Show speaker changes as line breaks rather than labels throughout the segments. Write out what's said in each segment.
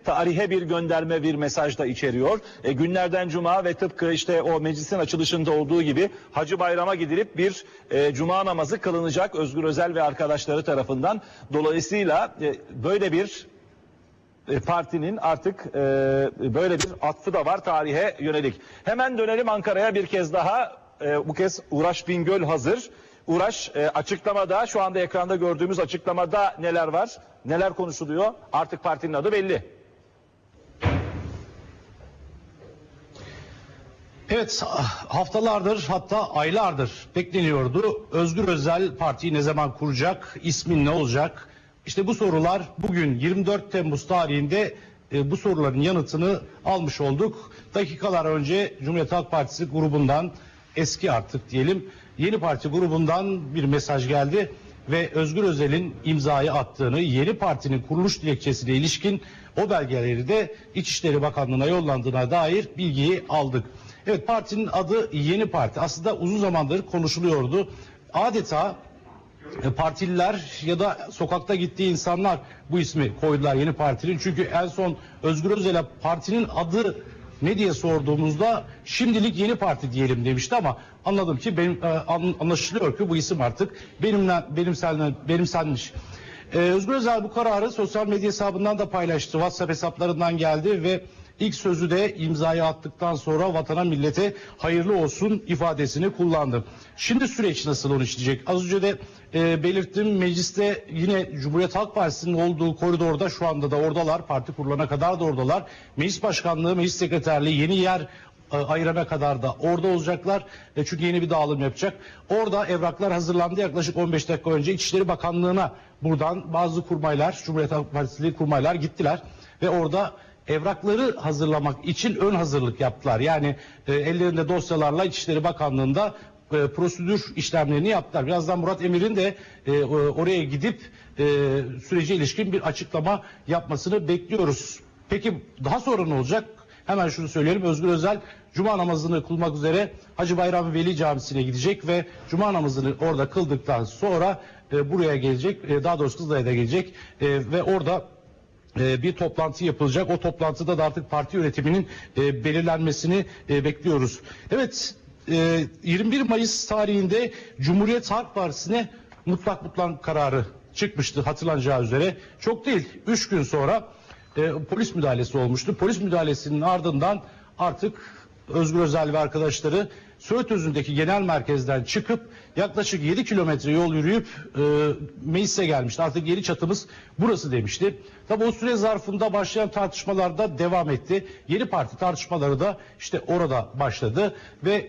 tarihe bir gönderme, bir mesaj da içeriyor. Günlerden cuma ve tıpkı işte o meclisin açılışında olduğu gibi Hacı Bayram'a gidilip bir cuma namazı kılınacak Özgür Özel ve arkadaşları tarafından. Dolayısıyla böyle bir partinin artık böyle bir atfı da var tarihe yönelik. Hemen dönelim Ankara'ya bir kez daha. Bu kez Uğraş Bingöl hazır. Uğraş, açıklamada, şu anda ekranda gördüğümüz açıklamada neler var? Neler konuşuluyor? Artık partinin adı belli.
Evet, haftalardır, hatta aylardır bekleniyordu. Özgür Özel partiyi ne zaman kuracak, ismin ne olacak? İşte bu sorular bugün 24 Temmuz tarihinde bu soruların yanıtını almış olduk. Dakikalar önce Cumhuriyet Halk Partisi grubundan, eski artık diyelim, Yeni Parti grubundan bir mesaj geldi ve Özgür Özel'in imzayı attığını, yeni partinin kuruluş dilekçesine ilişkin o belgeleri de İçişleri Bakanlığı'na yollandığına dair bilgiyi aldık. Evet, partinin adı Yeni Parti. Aslında uzun zamandır konuşuluyordu. Adeta partililer ya da sokakta gittiği insanlar bu ismi koydular Yeni Parti'nin. Çünkü en son Özgür Özel'e partinin adı ne diye sorduğumuzda şimdilik Yeni Parti diyelim demişti ama anladım ki anlaşılıyor ki bu isim artık benimsenmiş. Özgür Özel bu kararı sosyal medya hesabından da paylaştı. WhatsApp hesaplarından geldi ve ilk sözü de imzayı attıktan sonra vatana millete hayırlı olsun ifadesini kullandı. Şimdi süreç nasıl onu işleyecek? Az önce de belirttim, mecliste yine Cumhuriyet Halk Partisi'nin olduğu koridorda şu anda da oradalar. Parti kurulana kadar da oradalar. Meclis Başkanlığı, Meclis Sekreterliği yeni yer ayırana kadar da orada olacaklar. Çünkü yeni bir dağılım yapacak. Orada evraklar hazırlandı. Yaklaşık 15 dakika önce İçişleri Bakanlığı'na buradan bazı kurmaylar, Cumhuriyet Halk Partisi'li kurmaylar gittiler ve orada evrakları hazırlamak için ön hazırlık yaptılar. Yani ellerinde dosyalarla İçişleri Bakanlığı'nda prosedür işlemlerini yaptılar. Birazdan Murat Emir'in de oraya gidip sürece ilişkin bir açıklama yapmasını bekliyoruz. Peki daha sonra ne olacak? Hemen şunu söyleyelim. Özgür Özel Cuma namazını kılmak üzere Hacı Bayram Veli Camisi'ne gidecek ve Cuma namazını orada kıldıktan sonra buraya gelecek. Daha doğrusu Kızılay'a gelecek ve orada bir toplantı yapılacak. O toplantıda da artık parti yönetiminin belirlenmesini bekliyoruz. Evet, 21 Mayıs tarihinde Cumhuriyet Halk Partisi'ne mutlak kararı çıkmıştı hatırlanacağı üzere. Çok değil, 3 gün sonra polis müdahalesi olmuştu. Polis müdahalesinin ardından artık Özgür Özel ve arkadaşları Söğütözü'ndeki genel merkezden çıkıp yaklaşık 7 kilometre yol yürüyüp meclise gelmişti. Artık yeni çatımız burası demişti. Tabi o süre zarfında başlayan tartışmalar da devam etti. Yeni parti tartışmaları da işte orada başladı ve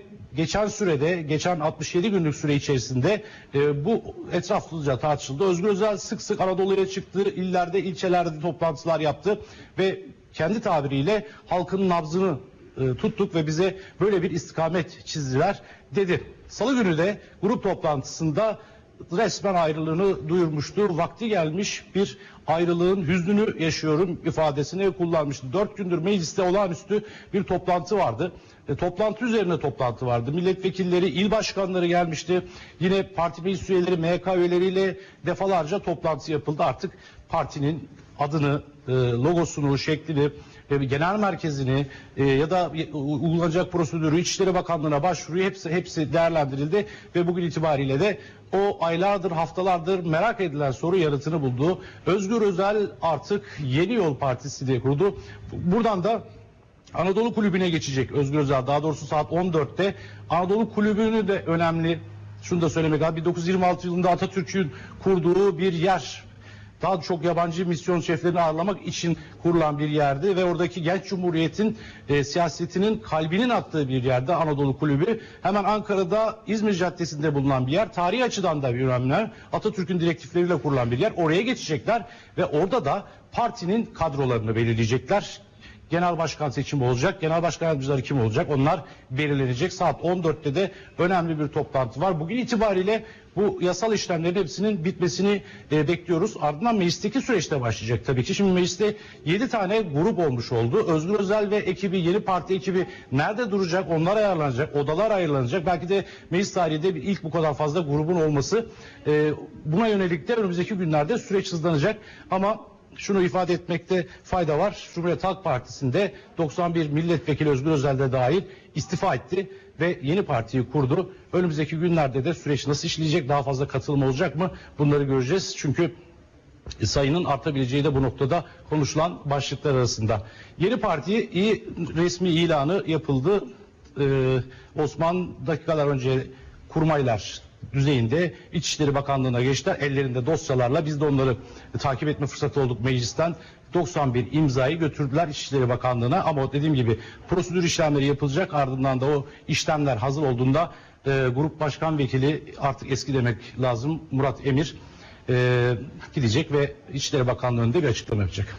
geçen 67 günlük süre içerisinde bu etraflıca tartışıldı. Özgür Özel sık sık Anadolu'ya çıktı, illerde, ilçelerde toplantılar yaptı ve kendi tabiriyle halkın nabzını tuttuk ve bize böyle bir istikamet çizdiler dedi. Salı günü de grup toplantısında resmen ayrılığını duyurmuştu. Vakti gelmiş, bir ayrılığın hüznünü yaşıyorum ifadesini kullanmıştı. 4 gündür mecliste olağanüstü bir toplantı vardı. Toplantı üzerine toplantı vardı. Milletvekilleri, il başkanları gelmişti. Yine parti meclis üyeleri, MYK üyeleriyle defalarca toplantı yapıldı. Artık partinin adını, logosunu, şeklini, genel merkezini ya da uygulanacak prosedürü İçişleri Bakanlığı'na başvuruyor. Hepsi değerlendirildi ve bugün itibariyle de o aylardır, haftalardır merak edilen soru yanıtını buldu. Özgür Özel artık Yeni Yol Partisi'ni kurdu. Buradan da Anadolu Kulübü'ne geçecek Özgür Özel. Daha doğrusu saat 14'te. Anadolu Kulübü'nü de önemli. Şunu da söylemek lazım. 1926 yılında Atatürk'ün kurduğu bir yer. Daha çok yabancı misyon şeflerini ağırlamak için kurulan bir yerdi ve oradaki genç cumhuriyetin siyasetinin kalbinin attığı bir yerde Anadolu Kulübü. Hemen Ankara'da İzmir Caddesi'nde bulunan bir yer. Tarihi açıdan da bir önemli. Atatürk'ün direktifleriyle kurulan bir yer. Oraya geçecekler ve orada da partinin kadrolarını belirleyecekler. Genel başkan seçimi olacak. Genel başkan yardımcıları kim olacak? Onlar belirlenecek. Saat 14'te de önemli bir toplantı var. Bugün itibariyle bu yasal işlemlerin hepsinin bitmesini bekliyoruz. Ardından meclisteki süreçte başlayacak tabii ki. Şimdi mecliste 7 tane grup olmuş oldu. Özgür Özel ve ekibi, Yeni Parti ekibi nerede duracak? Onlar ayarlanacak. Odalar ayarlanacak. Belki de meclis tarihinde ilk bu kadar fazla grubun olması. Buna yönelik de önümüzdeki günlerde süreç hızlanacak. Ama şunu ifade etmekte fayda var. Cumhuriyet Halk Partisi'nde 91 milletvekili Özgür Özel de dahil istifa etti ve yeni partiyi kurdu. Önümüzdeki günlerde de süreç nasıl işleyecek, daha fazla katılım olacak mı, bunları göreceğiz. Çünkü sayının artabileceği de bu noktada konuşulan başlıklar arasında. Yeni partiye resmi ilanı yapıldı. Osman dakikalar önce kurmaylar düzeyinde İçişleri Bakanlığı'na geçtiler. Ellerinde dosyalarla, biz de onları takip etme fırsatı olduk meclisten. 91 imzayı götürdüler İçişleri Bakanlığı'na, ama dediğim gibi prosedür işlemleri yapılacak. Ardından da o işlemler hazır olduğunda Grup Başkan Vekili, artık eski demek lazım, Murat Emir gidecek ve İçişleri Bakanlığı'nda bir açıklama yapacak.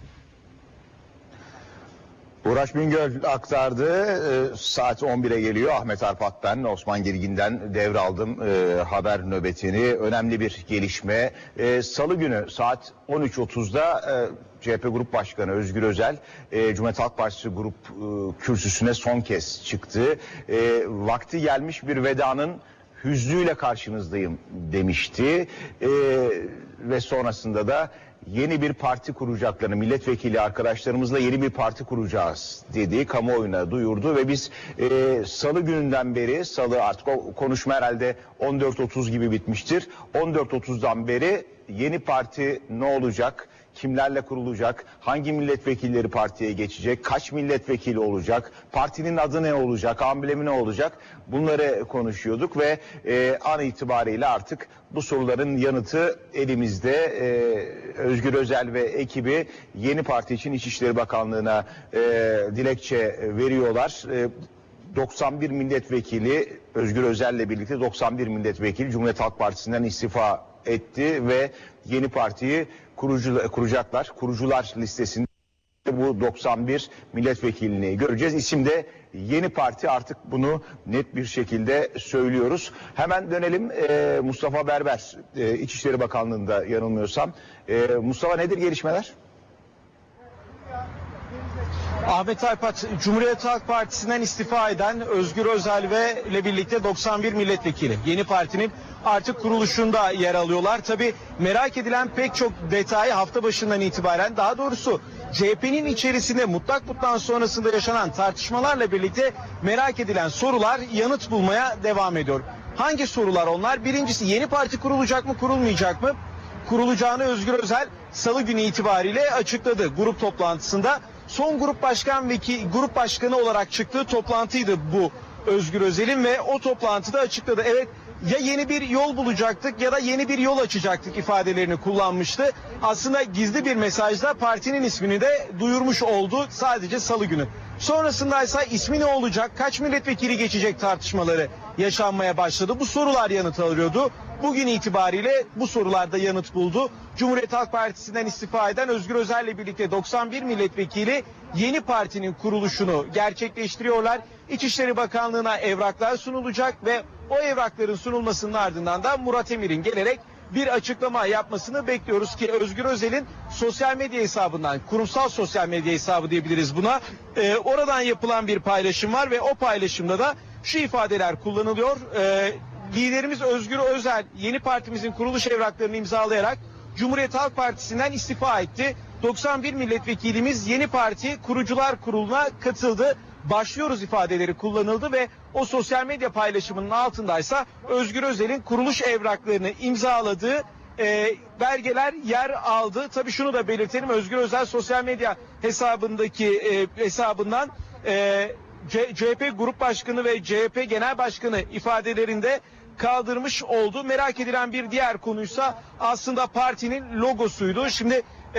Uğraş Bingöl aktardı. Saat 11'e geliyor. Ahmet Arpat ben. Osman Girgin'den devraldım haber nöbetini. Önemli bir gelişme. Salı günü saat 13.30'da CHP Grup Başkanı Özgür Özel Cumhuriyet Halk Partisi grup kürsüsüne son kez çıktı. Vakti gelmiş bir vedanın hüznüyle karşınızdayım demişti. Ve sonrasında da yeni bir parti kuracaklarını, milletvekili arkadaşlarımızla yeni bir parti kuracağız dediği kamuoyuna duyurdu ve biz salı gününden beri, salı artık o konuşma herhalde 14.30 gibi bitmiştir. 14.30'dan beri yeni parti ne olacak, kimlerle kurulacak, hangi milletvekilleri partiye geçecek, kaç milletvekili olacak, partinin adı ne olacak, amblemi ne olacak, bunları konuşuyorduk ve an itibariyle artık bu soruların yanıtı elimizde. Özgür Özel ve ekibi yeni parti için İçişleri Bakanlığı'na dilekçe veriyorlar. 91 milletvekili, Özgür Özel'le birlikte 91 milletvekili Cumhuriyet Halk Partisi'nden istifa etti ve yeni partiyi kuracaklar. Kurucular listesinde bu 91 milletvekilini göreceğiz. İsim de Yeni Parti, artık bunu net bir şekilde söylüyoruz. Hemen dönelim Mustafa Berber, İçişleri Bakanlığı'nda yanılmıyorsam. Mustafa, nedir gelişmeler?
Ahmet Arpat, Cumhuriyet Halk Partisi'nden istifa eden Özgür Özel ve ile birlikte 91 milletvekili Yeni Parti'nin artık kuruluşunda yer alıyorlar. Tabii merak edilen pek çok detay hafta başından itibaren, daha doğrusu CHP'nin içerisinde mutlak sonrasında yaşanan tartışmalarla birlikte merak edilen sorular yanıt bulmaya devam ediyor. Hangi sorular onlar? Birincisi, yeni parti kurulacak mı, kurulmayacak mı? Kurulacağını Özgür Özel salı günü itibariyle açıkladı grup toplantısında. Son grup başkanı olarak çıktığı toplantıydı bu Özgür Özel'in ve o toplantıda açıkladı. Evet, ya yeni bir yol bulacaktık ya da yeni bir yol açacaktık ifadelerini kullanmıştı. Aslında gizli bir mesajda partinin ismini de duyurmuş oldu sadece salı günü. Sonrasında ise ismi ne olacak, kaç milletvekili geçecek tartışmaları yaşanmaya başladı. Bu sorular yanıt arıyordu. Bugün itibariyle bu sorularda yanıt buldu. Cumhuriyet Halk Partisi'nden istifa eden Özgür Özel'le birlikte 91 milletvekili yeni partinin kuruluşunu gerçekleştiriyorlar. İçişleri Bakanlığı'na evraklar sunulacak ve o evrakların sunulmasının ardından da Murat Emir'in gelerek bir açıklama yapmasını bekliyoruz ki Özgür Özel'in sosyal medya hesabından, kurumsal sosyal medya hesabı diyebiliriz buna, oradan yapılan bir paylaşım var ve o paylaşımda da şu ifadeler kullanılıyor. Liderimiz Özgür Özel yeni partimizin kuruluş evraklarını imzalayarak Cumhuriyet Halk Partisi'nden istifa etti. 91 milletvekilimiz yeni parti kurucular kuruluna katıldı. Başlıyoruz ifadeleri kullanıldı ve o sosyal medya paylaşımının altındaysa Özgür Özel'in kuruluş evraklarını imzaladığı belgeler yer aldı. Tabii şunu da belirtelim, Özgür Özel sosyal medya hesabından CHP Grup Başkanı ve CHP Genel Başkanı ifadelerinde kaldırmış oldu. Merak edilen bir diğer konuysa aslında partinin logosuydu. Şimdi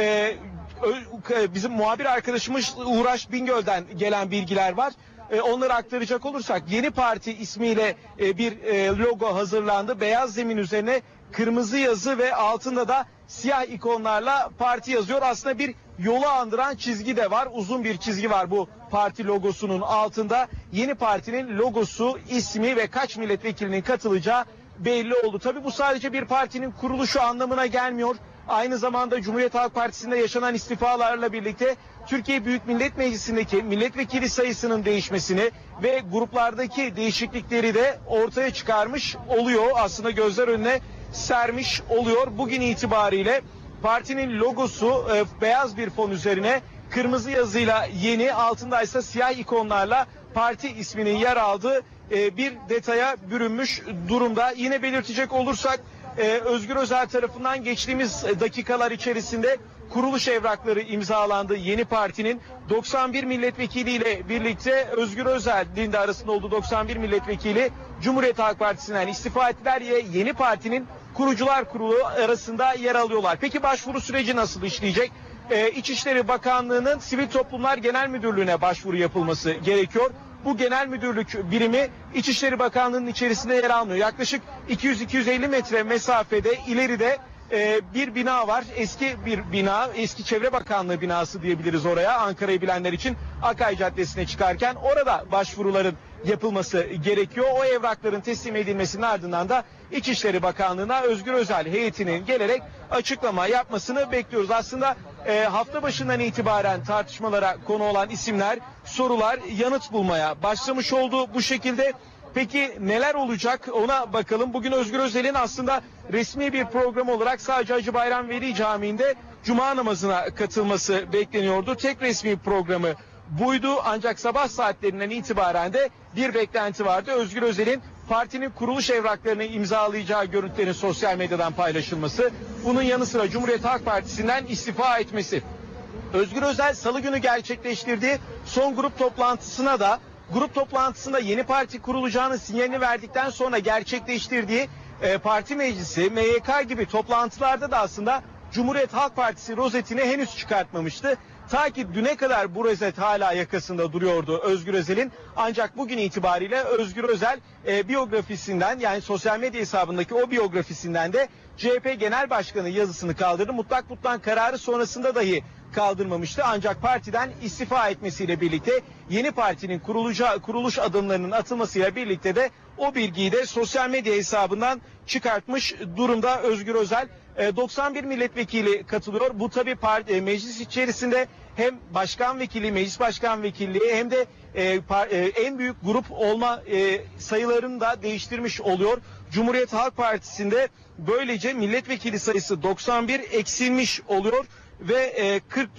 bizim muhabir arkadaşımız Uğraş Bingöl'den gelen bilgiler var. Onları aktaracak olursak Yeni Parti ismiyle bir logo hazırlandı. Beyaz zemin üzerine kırmızı yazı ve altında da siyah ikonlarla parti yazıyor. Aslında bir yolu andıran çizgi de var. Uzun bir çizgi var bu parti logosunun altında. Yeni Parti'nin logosu, ismi ve kaç milletvekilinin katılacağı belli oldu. Tabii bu sadece bir partinin kuruluşu anlamına gelmiyor. Aynı zamanda Cumhuriyet Halk Partisi'nde yaşanan istifalarla birlikte Türkiye Büyük Millet Meclisi'ndeki milletvekili sayısının değişmesini ve gruplardaki değişiklikleri de ortaya çıkarmış oluyor. Aslında gözler önüne sermiş oluyor. Bugün itibariyle partinin logosu beyaz bir fon üzerine kırmızı yazıyla yeni, altındaysa siyah ikonlarla parti isminin yer aldığı bir detaya bürünmüş durumda. Yine belirtecek olursak Özgür Özel tarafından geçtiğimiz dakikalar içerisinde kuruluş evrakları imzalandı. Yeni partinin 91 milletvekiliyle birlikte Özgür Özel'in de arasında olduğu 91 milletvekili Cumhuriyet Halk Partisi'nden istifa ettiler. Yeni partinin kurucular kurulu arasında yer alıyorlar. Peki başvuru süreci nasıl işleyecek? İçişleri Bakanlığı'nın Sivil Toplumlar Genel Müdürlüğü'ne başvuru yapılması gerekiyor. Bu genel müdürlük birimi İçişleri Bakanlığı'nın içerisinde yer almıyor. Yaklaşık 200-250 metre mesafede ileride bir bina var. Eski bir bina, eski Çevre Bakanlığı binası diyebiliriz oraya. Ankara'yı bilenler için Akay Caddesi'ne çıkarken orada başvuruların yapılması gerekiyor. O evrakların teslim edilmesinin ardından da İçişleri Bakanlığı'na Özgür Özel heyetinin gelerek açıklama yapmasını bekliyoruz. Aslında hafta başından itibaren tartışmalara konu olan isimler, sorular yanıt bulmaya başlamış oldu bu şekilde. Peki neler olacak ona bakalım. Bugün Özgür Özel'in aslında resmi bir program olarak sadece Hacı Bayram Veli Camii'nde Cuma namazına katılması bekleniyordu. Tek resmi programı buydu, ancak sabah saatlerinden itibaren de bir beklenti vardı. Özgür Özel'in partinin kuruluş evraklarını imzalayacağı görüntülerin sosyal medyadan paylaşılması, bunun yanı sıra Cumhuriyet Halk Partisi'nden istifa etmesi. Özgür Özel Salı günü gerçekleştirdiği son grup toplantısına da grup toplantısında yeni parti kurulacağını sinyalini verdikten sonra gerçekleştirdiği parti meclisi, MYK gibi toplantılarda da aslında Cumhuriyet Halk Partisi rozetini henüz çıkartmamıştı. Ta ki düne kadar bu rozet hala yakasında duruyordu Özgür Özel'in. Ancak bugün itibariyle Özgür Özel biyografisinden, yani sosyal medya hesabındaki o biyografisinden de CHP Genel Başkanı yazısını kaldırdı. Mutlak butlan kararı sonrasında dahi kaldırmamıştı. Ancak partiden istifa etmesiyle birlikte yeni partinin kuruluş adımlarının atılmasıyla birlikte de o bilgiyi de sosyal medya hesabından çıkartmış durumda Özgür Özel. 91 milletvekili katılıyor. Bu tabii meclis içerisinde hem başkan vekili, meclis başkan vekilliği hem de en büyük grup olma sayılarını da değiştirmiş oluyor. Cumhuriyet Halk Partisi'nde böylece milletvekili sayısı 91 eksilmiş oluyor ve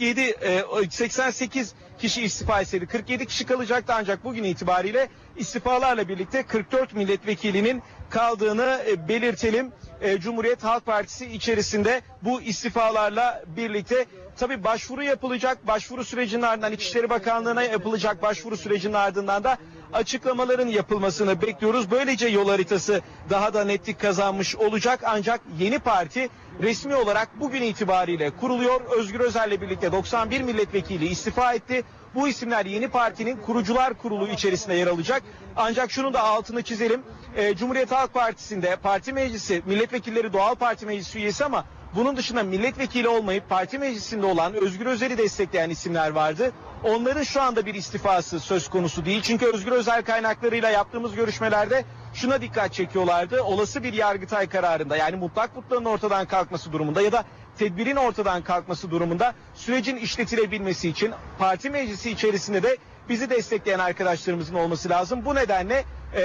88 kişi istifa etseydi 47 kişi kalacaktı, ancak bugün itibariyle istifalarla birlikte 44 milletvekilinin kaldığını belirtelim. Cumhuriyet Halk Partisi içerisinde bu istifalarla birlikte tabii başvuru yapılacak. Başvuru sürecinin ardından İçişleri Bakanlığı'na yapılacak başvuru sürecinin ardından da açıklamaların yapılmasını bekliyoruz. Böylece yol haritası daha da netlik kazanmış olacak. Ancak yeni parti resmi olarak bugün itibariyle kuruluyor. Özgür Özel'le birlikte 91 milletvekili istifa etti. Bu isimler yeni partinin kurucular kurulu içerisinde yer alacak. Ancak şunu da altını çizelim. Cumhuriyet Halk Partisi'nde parti meclisi milletvekilleri doğal parti meclisi üyesi, ama bunun dışında milletvekili olmayıp parti meclisinde olan Özgür Özel'i destekleyen isimler vardı. Onların şu anda bir istifası söz konusu değil. Çünkü Özgür Özel kaynaklarıyla yaptığımız görüşmelerde şuna dikkat çekiyorlardı. Olası bir Yargıtay kararında, yani mutlak butlanın ortadan kalkması durumunda ya da tedbirin ortadan kalkması durumunda sürecin işletilebilmesi için parti meclisi içerisinde de bizi destekleyen arkadaşlarımızın olması lazım. Bu nedenle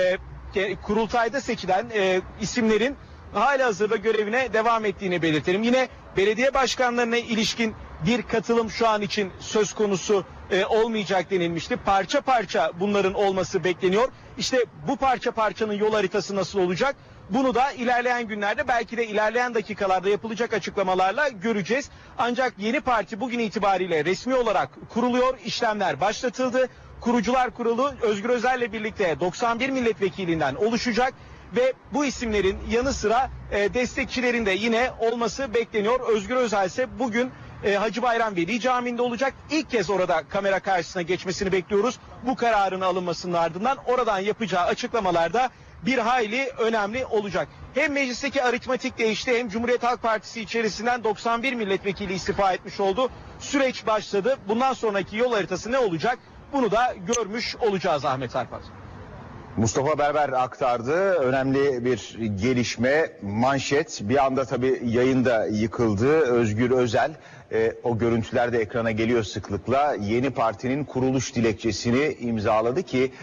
kurultayda seçilen isimlerin halihazırda görevine devam ettiğini belirtelim. Yine belediye başkanlarına ilişkin bir katılım şu an için söz konusu olmayacak denilmişti. Parça parça bunların olması bekleniyor. İşte bu parça parçanın yol haritası nasıl olacak? Bunu da ilerleyen günlerde, belki de ilerleyen dakikalarda yapılacak açıklamalarla göreceğiz. Ancak yeni parti bugün itibariyle resmi olarak kuruluyor. İşlemler başlatıldı. Kurucular Kurulu Özgür Özel'le birlikte 91 milletvekilinden oluşacak ve bu isimlerin yanı sıra destekçilerin de yine olması bekleniyor. Özgür Özel ise bugün Hacı Bayram Veli Camii'nde olacak. İlk kez orada kamera karşısına geçmesini bekliyoruz. Bu kararın alınmasının ardından oradan yapacağı açıklamalarda bir hayli önemli olacak. Hem meclisteki aritmetik değişti, hem Cumhuriyet Halk Partisi içerisinden 91 milletvekili istifa etmiş oldu. Süreç başladı. Bundan sonraki yol haritası ne olacak? Bunu da görmüş olacağız Ahmet Arpat.
Mustafa Berber aktardı. Önemli bir gelişme, manşet. Bir anda tabii yayında yıkıldı. Özgür Özel, o görüntüler de ekrana geliyor sıklıkla. Yeni partinin kuruluş dilekçesini imzaladı ki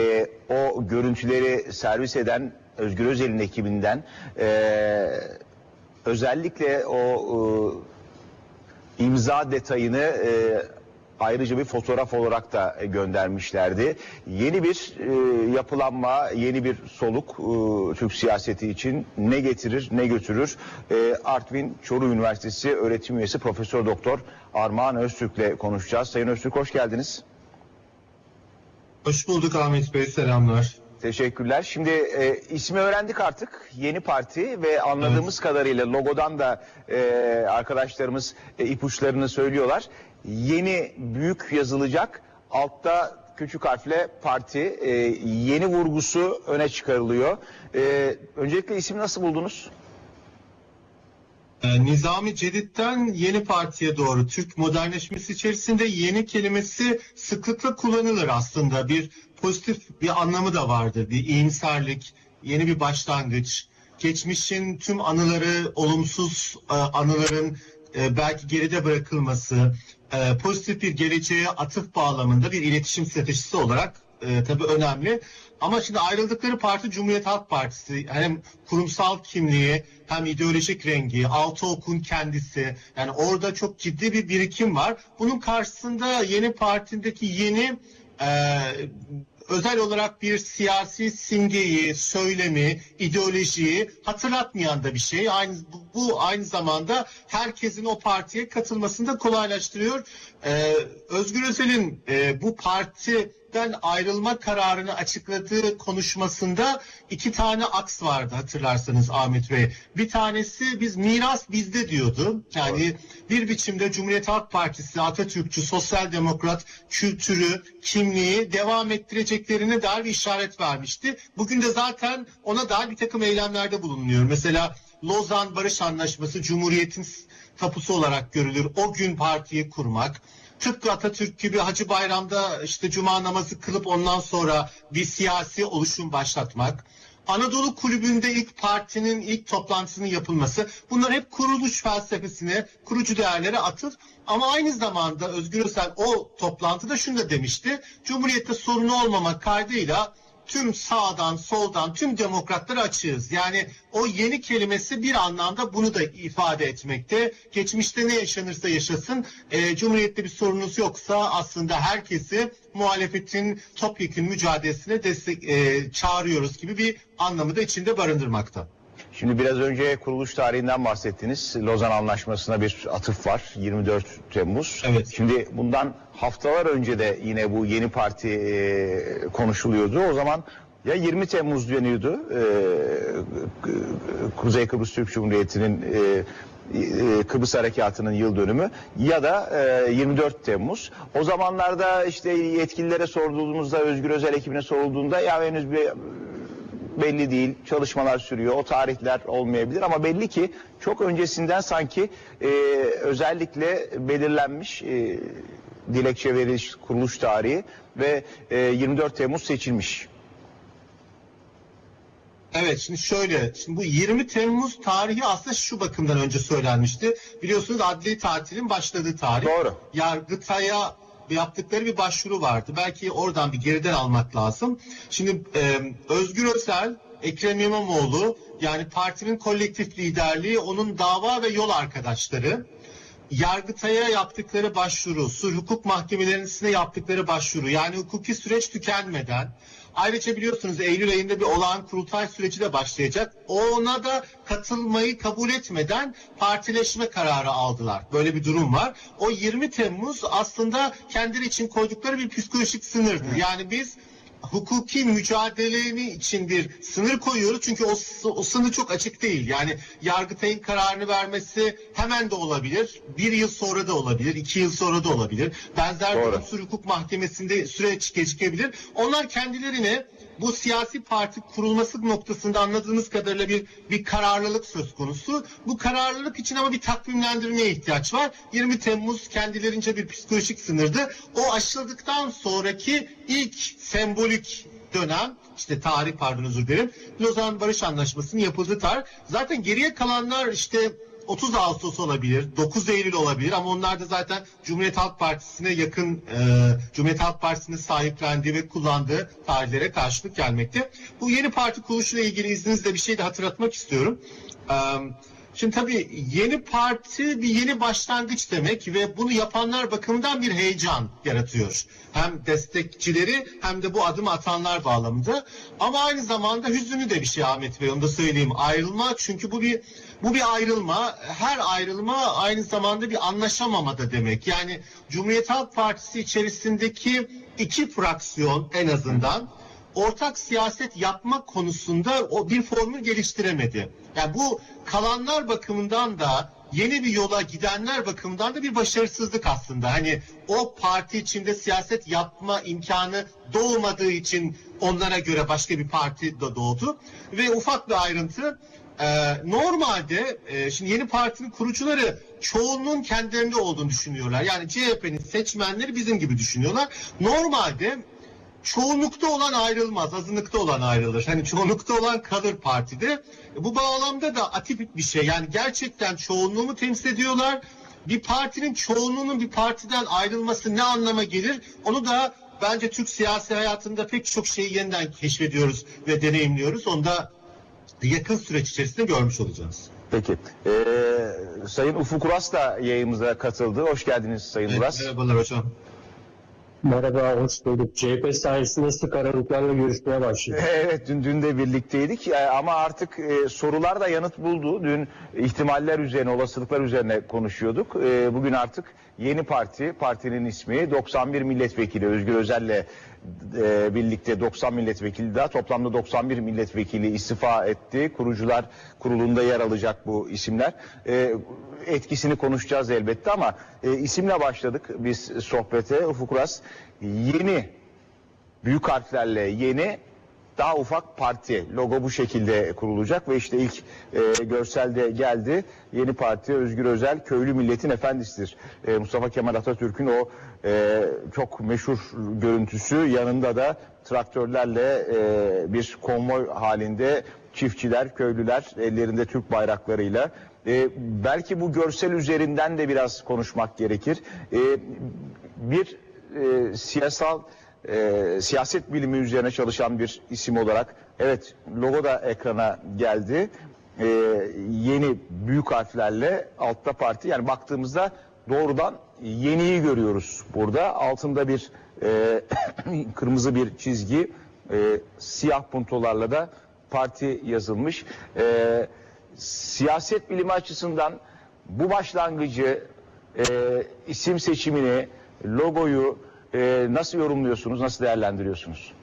o görüntüleri servis eden Özgür Özel'in ekibinden özellikle o imza detayını ayrıca bir fotoğraf olarak da göndermişlerdi. Yeni bir yapılanma, yeni bir soluk Türk siyaseti için ne getirir, ne götürür? Artvin Çoruh Üniversitesi öğretim üyesi Profesör Doktor Armağan Öztürk'le konuşacağız. Sayın Öztürk, hoş geldiniz.
Hoş bulduk Ahmet Bey, selamlar.
Teşekkürler. Şimdi ismi öğrendik artık. Yeni parti ve anladığımız kadarıyla logodan da arkadaşlarımız ipuçlarını söylüyorlar. Yeni büyük yazılacak. Altta küçük harfle parti. Yeni vurgusu öne çıkarılıyor. Öncelikle ismi nasıl buldunuz?
Nizami Cedid'den yeni partiye doğru Türk modernleşmesi içerisinde yeni kelimesi sıklıkla kullanılır aslında. Bir pozitif bir anlamı da vardır. Bir iyimserlik, yeni bir başlangıç. Geçmişin tüm anıları, olumsuz anıların belki geride bırakılması, pozitif bir geleceğe atıf bağlamında bir iletişim stratejisi olarak tabii önemli. Ama şimdi ayrıldıkları parti Cumhuriyet Halk Partisi. Hem kurumsal kimliği hem ideolojik rengi, Altıok'un kendisi. Yani orada çok ciddi bir birikim var. Bunun karşısında yeni partindeki yeni özel olarak bir siyasi simgeyi, söylemi, ideolojiyi hatırlatmayan da bir şey. Bu aynı zamanda herkesin o partiye katılmasını da kolaylaştırıyor. Özgür Özel'in bu partiden ayrılma kararını açıkladığı konuşmasında 2 tane aks vardı hatırlarsanız Ahmet Bey. Bir tanesi biz miras bizde diyordu. Yani bir biçimde Cumhuriyet Halk Partisi, Atatürkçü, sosyal demokrat kültürü, kimliği devam ettireceklerine dair bir işaret vermişti. Bugün de zaten ona dair bir takım eylemlerde bulunuyor. Mesela Lozan Barış Anlaşması Cumhuriyet'in tapusu olarak görülür. O gün partiyi kurmak. Tıpkı Atatürk gibi Hacı Bayram'da işte cuma namazı kılıp ondan sonra bir siyasi oluşum başlatmak. Anadolu Kulübü'nde ilk partinin ilk toplantısının yapılması. Bunlar hep kuruluş felsefesine, kurucu değerlere atıf. Ama aynı zamanda Özgür Özel o toplantıda şunu da demişti. Cumhuriyette sorunu olmamak kaydıyla tüm sağdan, soldan, tüm demokratlara açığız. Yani o yeni kelimesi bir anlamda bunu da ifade etmekte. Geçmişte ne yaşanırsa yaşasın, Cumhuriyette bir sorunuz yoksa aslında herkesi muhalefetin topyekün mücadelesine çağırıyoruz gibi bir anlamı da içinde barındırmakta.
Şimdi biraz önce kuruluş tarihinden bahsettiniz. Lozan Anlaşması'na bir atıf var. 24 Temmuz.
Evet.
Şimdi bundan haftalar önce de yine bu yeni parti konuşuluyordu. O zaman ya 20 Temmuz deniyordu. Kuzey Kıbrıs Türk Cumhuriyeti'nin Kıbrıs Harekatı'nın yıl dönümü ya da 24 Temmuz. O zamanlarda işte yetkililere sorduğumuzda, Özgür Özel ekibine sorulduğunda ya henüz bir belli değil, çalışmalar sürüyor, o tarihler olmayabilir ama belli ki çok öncesinden sanki özellikle belirlenmiş dilekçe veriliş kuruluş tarihi ve 24 Temmuz seçilmiş.
Evet, şimdi şöyle, bu 20 Temmuz tarihi aslında şu bakımdan önce söylenmişti. Biliyorsunuz adli tatilin başladığı tarih.
Doğru.
Yargıtay'a yaptıkları bir başvuru vardı. Belki oradan bir geriden almak lazım. Şimdi Özgür Özel, Ekrem İmamoğlu, yani partinin kolektif liderliği, onun dava ve yol arkadaşları, Yargıtay'a yaptıkları başvuru, sulh hukuk mahkemelerine yaptıkları başvuru, yani hukuki süreç tükenmeden, ayrıca biliyorsunuz Eylül ayında bir olağan kurultay süreci de başlayacak. Ona da katılmayı kabul etmeden partileşme kararı aldılar. Böyle bir durum var. O 20 Temmuz aslında kendileri için koydukları bir psikolojik sınırdı. Yani biz hukuki mücadeleni için bir sınır koyuyoruz. Çünkü o sınır çok açık değil. Yani Yargıtay'ın kararını vermesi hemen de olabilir. 1 yıl sonra da olabilir. 2 yıl sonra da olabilir. Benzer bir sulh hukuk mahkemesinde süreç gecikebilir. Onlar kendilerine bu siyasi parti kurulması noktasında anladığınız kadarıyla bir kararlılık söz konusu. Bu kararlılık için ama bir takvimlendirmeye ihtiyaç var. 20 Temmuz kendilerince bir psikolojik sınırdı. O aşıldıktan sonraki ilk sembolik dönem, işte tarih özür dilerim, Lozan Barış Anlaşması'nın yapıldığı tarih. Zaten geriye kalanlar işte 30 Ağustos olabilir, 9 Eylül olabilir ama onlar da zaten Cumhuriyet Halk Partisi'ne yakın, Cumhuriyet Halk Partisi'nin sahiplendiği ve kullandığı tarihlere karşılık gelmekte. Bu yeni parti kuruluşuyla ilgili izninizle bir şey de hatırlatmak istiyorum. Şimdi tabii yeni parti bir yeni başlangıç demek ve bunu yapanlar bakımından bir heyecan yaratıyor. Hem destekçileri hem de bu adımı atanlar bağlamında. Ama aynı zamanda hüzünlü de bir şey Ahmet Bey, onu da söyleyeyim. Ayrılma, çünkü bu bir ayrılma. Her ayrılma aynı zamanda bir anlaşamama da demek. Yani Cumhuriyet Halk Partisi içerisindeki iki fraksiyon en azından ortak siyaset yapmak konusunda o bir formül geliştiremedi. Yani bu kalanlar bakımından da yeni bir yola gidenler bakımından da bir başarısızlık aslında. Hani o parti içinde siyaset yapma imkanı doğmadığı için onlara göre başka bir parti de doğdu. Ve ufak bir ayrıntı, normalde şimdi yeni partinin kurucuları çoğunluğun kendilerinde olduğunu düşünüyorlar. Yani CHP'nin seçmenleri bizim gibi düşünüyorlar. Normalde çoğunlukta olan ayrılmaz, azınlıkta olan ayrılır. Hani çoğunlukta olan kalır partide. Bu bağlamda da atipik bir şey. Yani gerçekten çoğunluğu temsil ediyorlar. Bir partinin çoğunluğunun bir partiden ayrılması ne anlama gelir? Onu da bence Türk siyasi hayatında pek çok şeyi yeniden keşfediyoruz ve deneyimliyoruz. Onu da yakın süreç içerisinde görmüş olacağız.
Peki. Sayın Ufuk Uras da yayınımıza katıldı. Hoş geldiniz Sayın Uras.
Merhabalar hocam.
Merhaba, hoş bulduk. CHP sayesinde sık aralıklarla görüşmeye başladık.
Evet, dün de birlikteydik ama artık sorular da yanıt buldu. Dün ihtimaller üzerine, olasılıklar üzerine konuşuyorduk. Bugün artık yeni partinin ismi 91 milletvekili Özgür Özel'le birlikte 90 milletvekili daha, toplamda 91 milletvekili istifa etti. Kurucular kurulunda yer alacak bu isimler. Etkisini konuşacağız elbette ama isimle başladık biz sohbete. Ufuk Uras, yeni, büyük harflerle yeni, daha ufak parti. Logo bu şekilde kurulacak ve işte ilk görselde geldi. Yeni parti Özgür Özel, köylü milletin efendisidir. Mustafa Kemal Atatürk'ün o çok meşhur görüntüsü, yanında da traktörlerle bir konvoy halinde çiftçiler, köylüler ellerinde Türk bayraklarıyla. Belki bu görsel üzerinden de biraz konuşmak gerekir. Bir siyaset bilimi üzerine çalışan bir isim olarak, evet, logo da ekrana geldi. Yeni büyük harflerle altta parti, yani baktığımızda doğrudan yeniyi görüyoruz burada. Altında bir kırmızı bir çizgi, siyah puntolarla da parti yazılmış. Siyaset bilimi açısından bu başlangıcı, isim seçimini, logoyu nasıl yorumluyorsunuz, nasıl değerlendiriyorsunuz?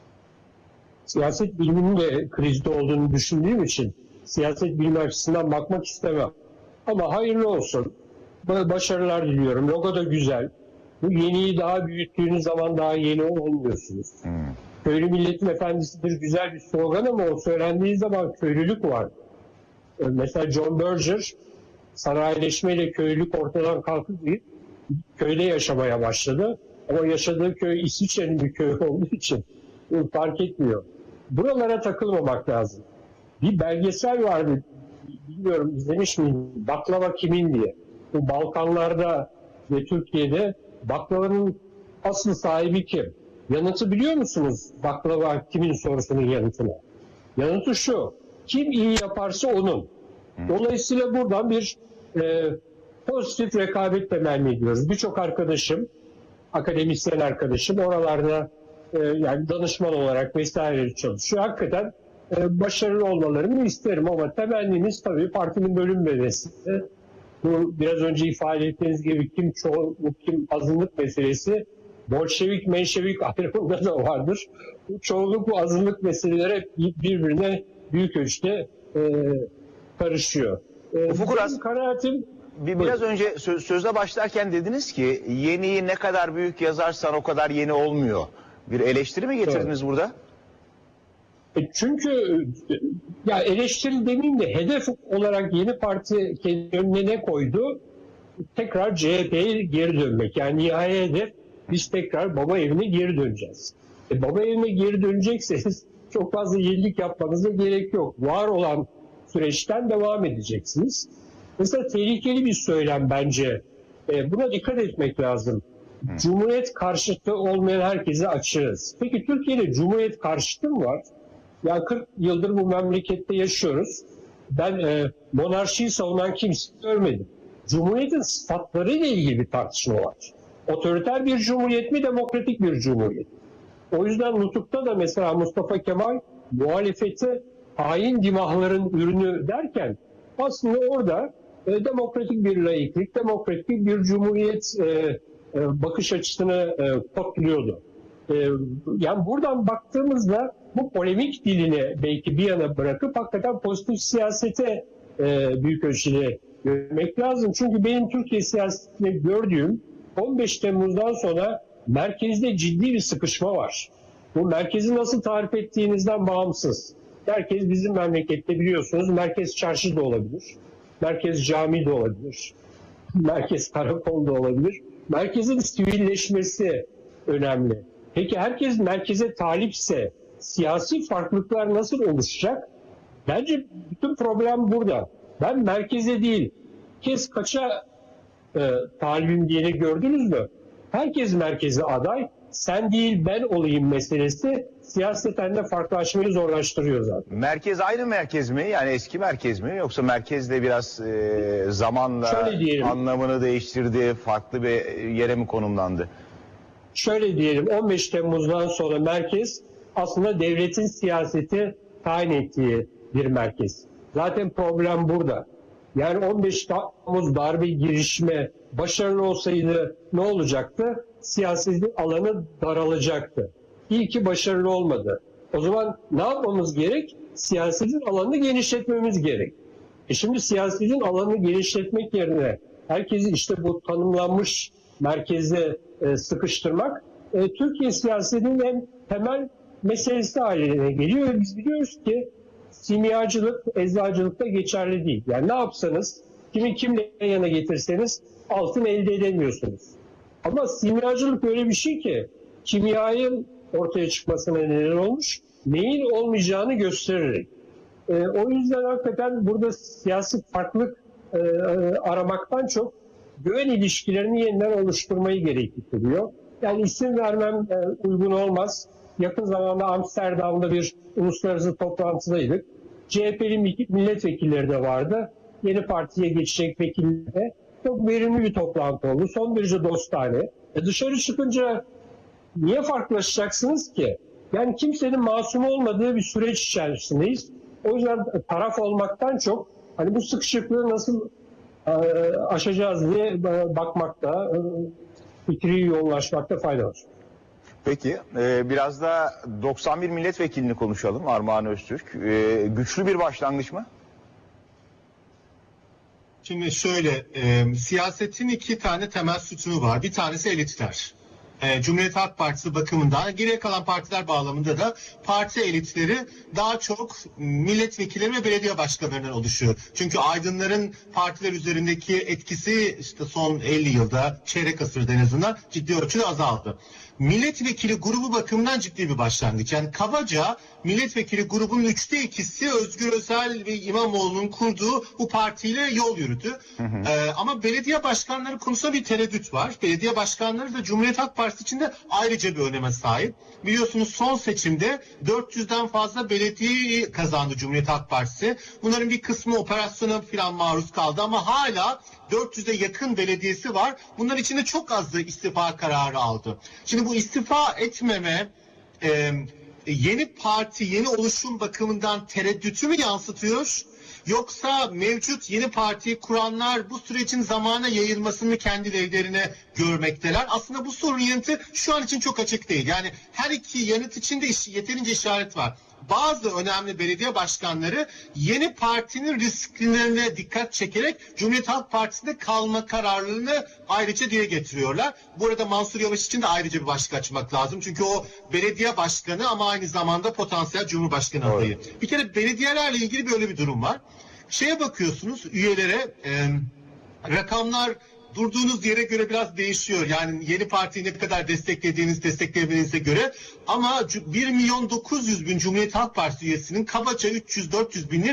Siyaset biliminin de krizde olduğunu düşündüğüm için siyaset bilimi açısından bakmak istemem. Ama hayırlı olsun. Başarılar diliyorum. Logo da güzel. Bu yeniyi daha büyüttüğünüz zaman daha yeni olmuyorsunuz. Köylü milletin efendisidir güzel bir slogan ama o söylendiği zaman köylülük var. Mesela John Berger sanayileşmeyle köylülük ortadan kalkıp köyde yaşamaya başladı. Ama yaşadığı köy İsviçre'nin bir köyü olduğu için fark etmiyor. Buralara takılmamak lazım. Bir belgesel vardı, bilmiyorum izlemiş miyim, Baklava Kimin diye. Bu Balkanlarda ve Türkiye'de baklavanın asıl sahibi kim? Yanıtı biliyor musunuz baklava kimin sorusunun yanıtını? Yanıtı şu: kim iyi yaparsa onun. Dolayısıyla buradan bir pozitif rekabet temenni ediyoruz. Birçok arkadaşım, akademisyen arkadaşım oralarda yani danışman olarak vesaire çalışıyor. Hakikaten başarılı olmalarını isterim ama temennimiz tabii partinin bölünmemesi. Bu biraz önce ifade ettiğiniz gibi kim çoğunluk kim azınlık meselesi Bolşevik Menşevik ayrımında da vardır. Çoğunluk bu azınlık meseleleri birbirine büyük ölçüde karışıyor.
Ufuk Uras,
kanaatim
biraz önce söze başlarken dediniz ki yeniyi ne kadar büyük yazarsan o kadar yeni olmuyor. Bir eleştiri mi getirdiniz burada?
Çünkü ya eleştiri demeyeyim de hedef olarak yeni parti kendi önüne ne koydu? Tekrar CHP'ye geri dönmek. Yani nihai hedef biz tekrar baba evine geri döneceğiz. Baba evine geri dönecekseniz çok fazla yenilik yapmanıza gerek yok. Var olan süreçten devam edeceksiniz. Mesela tehlikeli bir söylem bence. Buna dikkat etmek lazım. Cumhuriyet karşıtı olmayan herkese açığız. Peki Türkiye'de Cumhuriyet karşıtı mı var? Ya 40 yıldır bu memlekette yaşıyoruz. Ben monarşiyi savunan kimse görmedim. Cumhuriyetin sıfatlarıyla ilgili bir tartışma var. Otoriter bir cumhuriyet mi, demokratik bir cumhuriyet? O yüzden Nutuk'ta da mesela Mustafa Kemal muhalefete hain dimahların ürünü derken aslında orada demokratik bir laiklik, demokratik bir cumhuriyet bakış açısını kodluyordu. Yani buradan baktığımızda bu polemik dilini belki bir yana bırakıp hakikaten pozitif siyasete büyük ölçüde görmek lazım. Çünkü benim Türkiye siyasetinde gördüğüm 15 Temmuz'dan sonra merkezde ciddi bir sıkışma var. Bu merkezi nasıl tarif ettiğinizden bağımsız. Merkez bizim memlekette biliyorsunuz merkez çarşı da olabilir. Merkez cami de olabilir. Merkez karakol da olabilir. Merkezin sivilleşmesi önemli. Peki herkes merkeze talipse siyasi farklılıklar nasıl oluşacak? Bence bütün problem burada. Ben merkeze değil, herkes kaça talibim diyeni gördünüz mü? Herkes merkeze aday, sen değil ben olayım meselesi siyaseten de farklılaşmayı zorlaştırıyor zaten.
Merkez aynı merkez mi? Yani eski merkez mi? Yoksa merkez de biraz zamanla anlamını değiştirdi, farklı bir yere mi konumlandı?
Şöyle diyelim, 15 Temmuz'dan sonra merkez aslında devletin siyaseti tayin ettiği bir merkez. Zaten problem burada. Yani 15 Temmuz darbe girişimi başarılı olsaydı ne olacaktı? Siyasetin alanı daralacaktı. İyi ki başarılı olmadı. O zaman ne yapmamız gerek? Siyasetin alanını genişletmemiz gerek. Şimdi siyasetin alanını genişletmek yerine herkesi işte bu tanımlanmış merkeze sıkıştırmak Türkiye siyasetinin en temel meselesi haline geliyor ve biz biliyoruz ki simyacılık, eczacılıkta geçerli değil. Yani ne yapsanız, kimi kimle yana getirseniz altın elde edemiyorsunuz. Ama simyacılık öyle bir şey ki kimyanın ortaya çıkmasına neden olmuş, neyin olmayacağını gösterir. O yüzden hakikaten burada siyasi farklılık aramaktan çok güven ilişkilerini yeniden oluşturmayı gerektiriyor. Yani isim vermem uygun olmaz. Yakın zamanda Amsterdam'da bir uluslararası toplantıdaydık. CHP'li milletvekilleri de vardı. Yeni partiye geçecek vekiller de. Çok verimli bir toplantı oldu. Son derece dostane. Dışarı çıkınca niye farklılaşacaksınız ki? Yani kimsenin masum olmadığı bir süreç içerisindeyiz. O yüzden taraf olmaktan çok hani bu sıkışıklığı nasıl aşacağız diye bakmakta, fikri yoğunlaşmakta fayda var.
Peki biraz da 91 milletvekilini konuşalım Armağan Öztürk. Güçlü bir başlangıç mı?
Şimdi şöyle, siyasetin iki tane temel sütunu var. Bir tanesi elitler. Cumhuriyet Halk Partisi bakımından, geriye kalan partiler bağlamında da parti elitleri daha çok milletvekilleri ve belediye başkanlarından oluşuyor. Çünkü aydınların partiler üzerindeki etkisi işte son 50 yılda, çeyrek asırda en azından ciddi ölçüde azaldı. Milletvekili grubu bakımından ciddi bir başlangıç. Yani kabaca milletvekili grubunun 2/3'ü Özgür Özel ve İmamoğlu'nun kurduğu bu partiyle yol yürüdü. Ama belediye başkanları konusunda bir tereddüt var. Belediye başkanları da Cumhuriyet Halk Partisi içinde ayrıca bir öneme sahip. Biliyorsunuz son seçimde 400'den fazla belediye kazandı Cumhuriyet Halk Partisi. Bunların bir kısmı operasyona falan maruz kaldı ama hala 400'e yakın belediyesi var. Bunlar içinde çok azı istifa kararı aldı. Şimdi bu istifa etmeme yeni parti, yeni oluşum bakımından tereddütü mü yansıtıyor? Yoksa mevcut yeni partiyi kuranlar bu sürecin zamana yayılmasını kendi lehlerine görmekteler. Aslında bu sorunun yanıtı şu an için çok açık değil. Yani her iki yanıt içinde yeterince işaret var. Bazı önemli belediye başkanları yeni partinin risklerine dikkat çekerek Cumhuriyet Halk Partisi'nde kalma kararlılığını ayrıca dile getiriyorlar. Bu arada Mansur Yavaş için de ayrıca bir başlık açmak lazım. Çünkü o belediye başkanı ama aynı zamanda potansiyel Cumhurbaşkanı adayı. Bir kere belediyelerle ilgili böyle bir durum var. Şeye bakıyorsunuz, üyelere rakamlar durduğunuz yere göre biraz değişiyor. Yani yeni partiyi ne kadar desteklemenize göre. Ama 1.900.000 Cumhuriyet Halk Partisi üyesinin kabaca 300-400 binin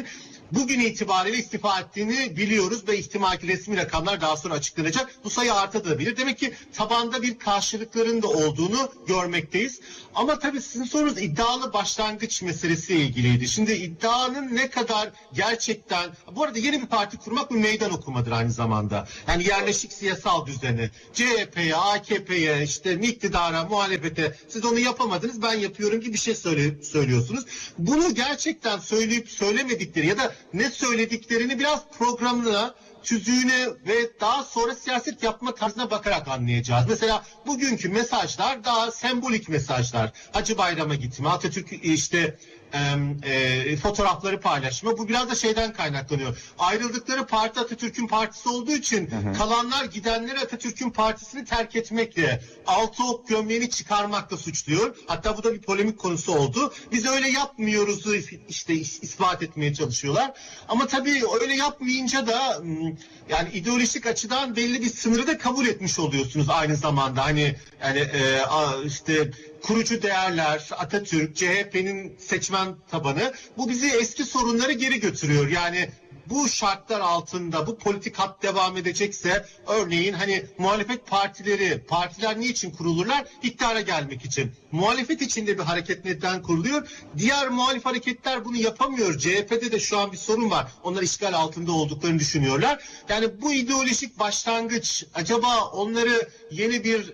bugün itibariyle istifa ettiğini biliyoruz ve ihtimalki resmi rakamlar daha sonra açıklanacak. Bu sayı artabilir. Demek ki tabanda bir karşılıkların da olduğunu görmekteyiz. Ama tabii sizin sorunuz iddialı başlangıç meselesiyle ilgiliydi. Şimdi iddianın ne kadar gerçekten, bu arada yeni bir parti kurmak bir meydan okumadır aynı zamanda. Yani yerleşik siyasal düzeni, CHP'ye, AKP'ye, işte iktidara, muhalefete siz onu yapamadınız ben yapıyorum gibi bir şey söylüyorsunuz. Bunu gerçekten söyleyip söylemedikleri ya da ne söylediklerini biraz programına, tüzüğüne ve daha sonra siyaset yapma tarzına bakarak anlayacağız. Mesela bugünkü mesajlar daha sembolik mesajlar. Hacı Bayram'a gitme, Atatürk işte fotoğrafları paylaşma. Bu biraz da şeyden kaynaklanıyor. Ayrıldıkları parti Atatürk'ün partisi olduğu için kalanlar gidenleri Atatürk'ün partisini terk etmekle, altı ok gömleğini çıkarmakla suçluyor. Hatta bu da bir polemik konusu oldu. Biz öyle yapmıyoruzu işte ispat etmeye çalışıyorlar. Ama tabii öyle yapmayınca da yani ideolojik açıdan belli bir sınırı da kabul etmiş oluyorsunuz aynı zamanda. Hani yani işte kurucu değerler, Atatürk, CHP'nin seçmen tabanı bu bizi eski sorunları geri götürüyor. Yani bu şartlar altında bu politik hat devam edecekse örneğin hani muhalefet partiler niçin kurulurlar? İktidara gelmek için. Muhalefet içinde bir hareket neden kuruluyor? Diğer muhalif hareketler bunu yapamıyor. CHP'de de şu an bir sorun var. Onlar işgal altında olduklarını düşünüyorlar. Yani bu ideolojik başlangıç acaba onları yeni bir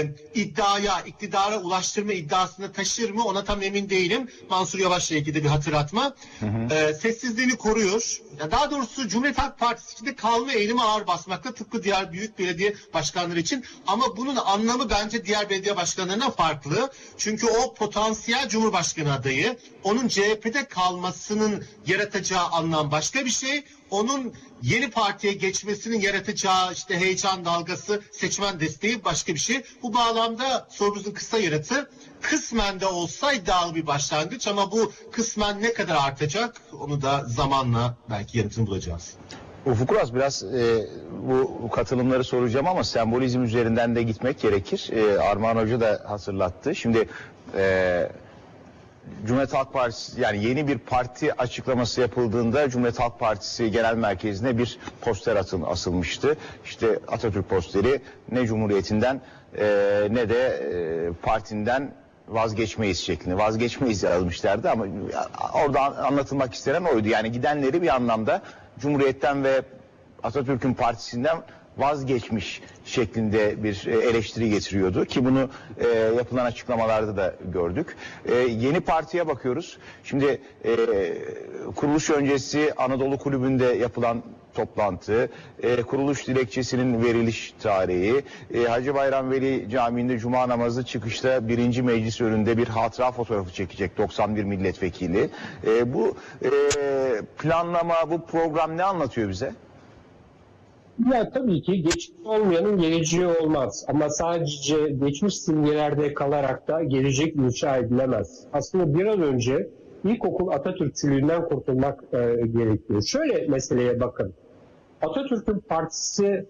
iktidara ulaştırma iddiasına taşır mı? Ona tam emin değilim. Mansur Yavaş'la ilgili bir hatırlatma. Sessizliğini koruyor. Yani daha doğrusu Cumhuriyet Halk Partisi içinde kalma eğilimi ağır basmakta tıpkı diğer büyük belediye başkanları için. Ama bunun anlamı bence diğer belediye başkanlarına farklı. Çünkü o potansiyel Cumhurbaşkanı adayı. Onun CHP'de kalmasının yaratacağı anlam başka bir şey. Onun yeni partiye geçmesinin yaratacağı işte heyecan dalgası, seçmen desteği başka bir şey. Bu bağlamda sorunuzun kısa yanıtı kısmen de olsa iddialı bir başlangıç ama bu kısmen ne kadar artacak onu da zamanla belki yanıtını bulacağız.
Ufuk Uras biraz bu katılımları soracağım ama sembolizm üzerinden de gitmek gerekir. Armağan Hoca da hatırlattı. Şimdi Cumhuriyet Halk Partisi yani yeni bir parti açıklaması yapıldığında Cumhuriyet Halk Partisi Genel Merkezi'ne bir poster asılmıştı. İşte Atatürk posteri ne Cumhuriyetinden ne de partinden vazgeçmeyiz şeklinde. Vazgeçmeyiz yazmışlardı ama orada anlatılmak istenen oydu. Yani gidenleri bir anlamda Cumhuriyet'ten ve Atatürk'ün partisinden vazgeçmiş şeklinde bir eleştiri getiriyordu ki bunu yapılan açıklamalarda da gördük. Yeni partiye bakıyoruz. Şimdi kuruluş öncesi Anadolu Kulübü'nde yapılan toplantı, kuruluş dilekçesinin veriliş tarihi, Hacı Bayram Veli Camii'nde Cuma namazı çıkışta 1. Meclis önünde bir hatıra fotoğrafı çekecek 91 milletvekili. Bu planlama, bu program ne anlatıyor bize?
Ya tabii ki geçmiş olmayanın geleceği olmaz. Ama sadece geçmiş simgelerde kalarak da gelecek inşa edilemez. Aslında bir an önce ilkokul Atatürkçülüğünden kurtulmak gerekiyor. Şöyle meseleye bakın. Atatürk'ün partisi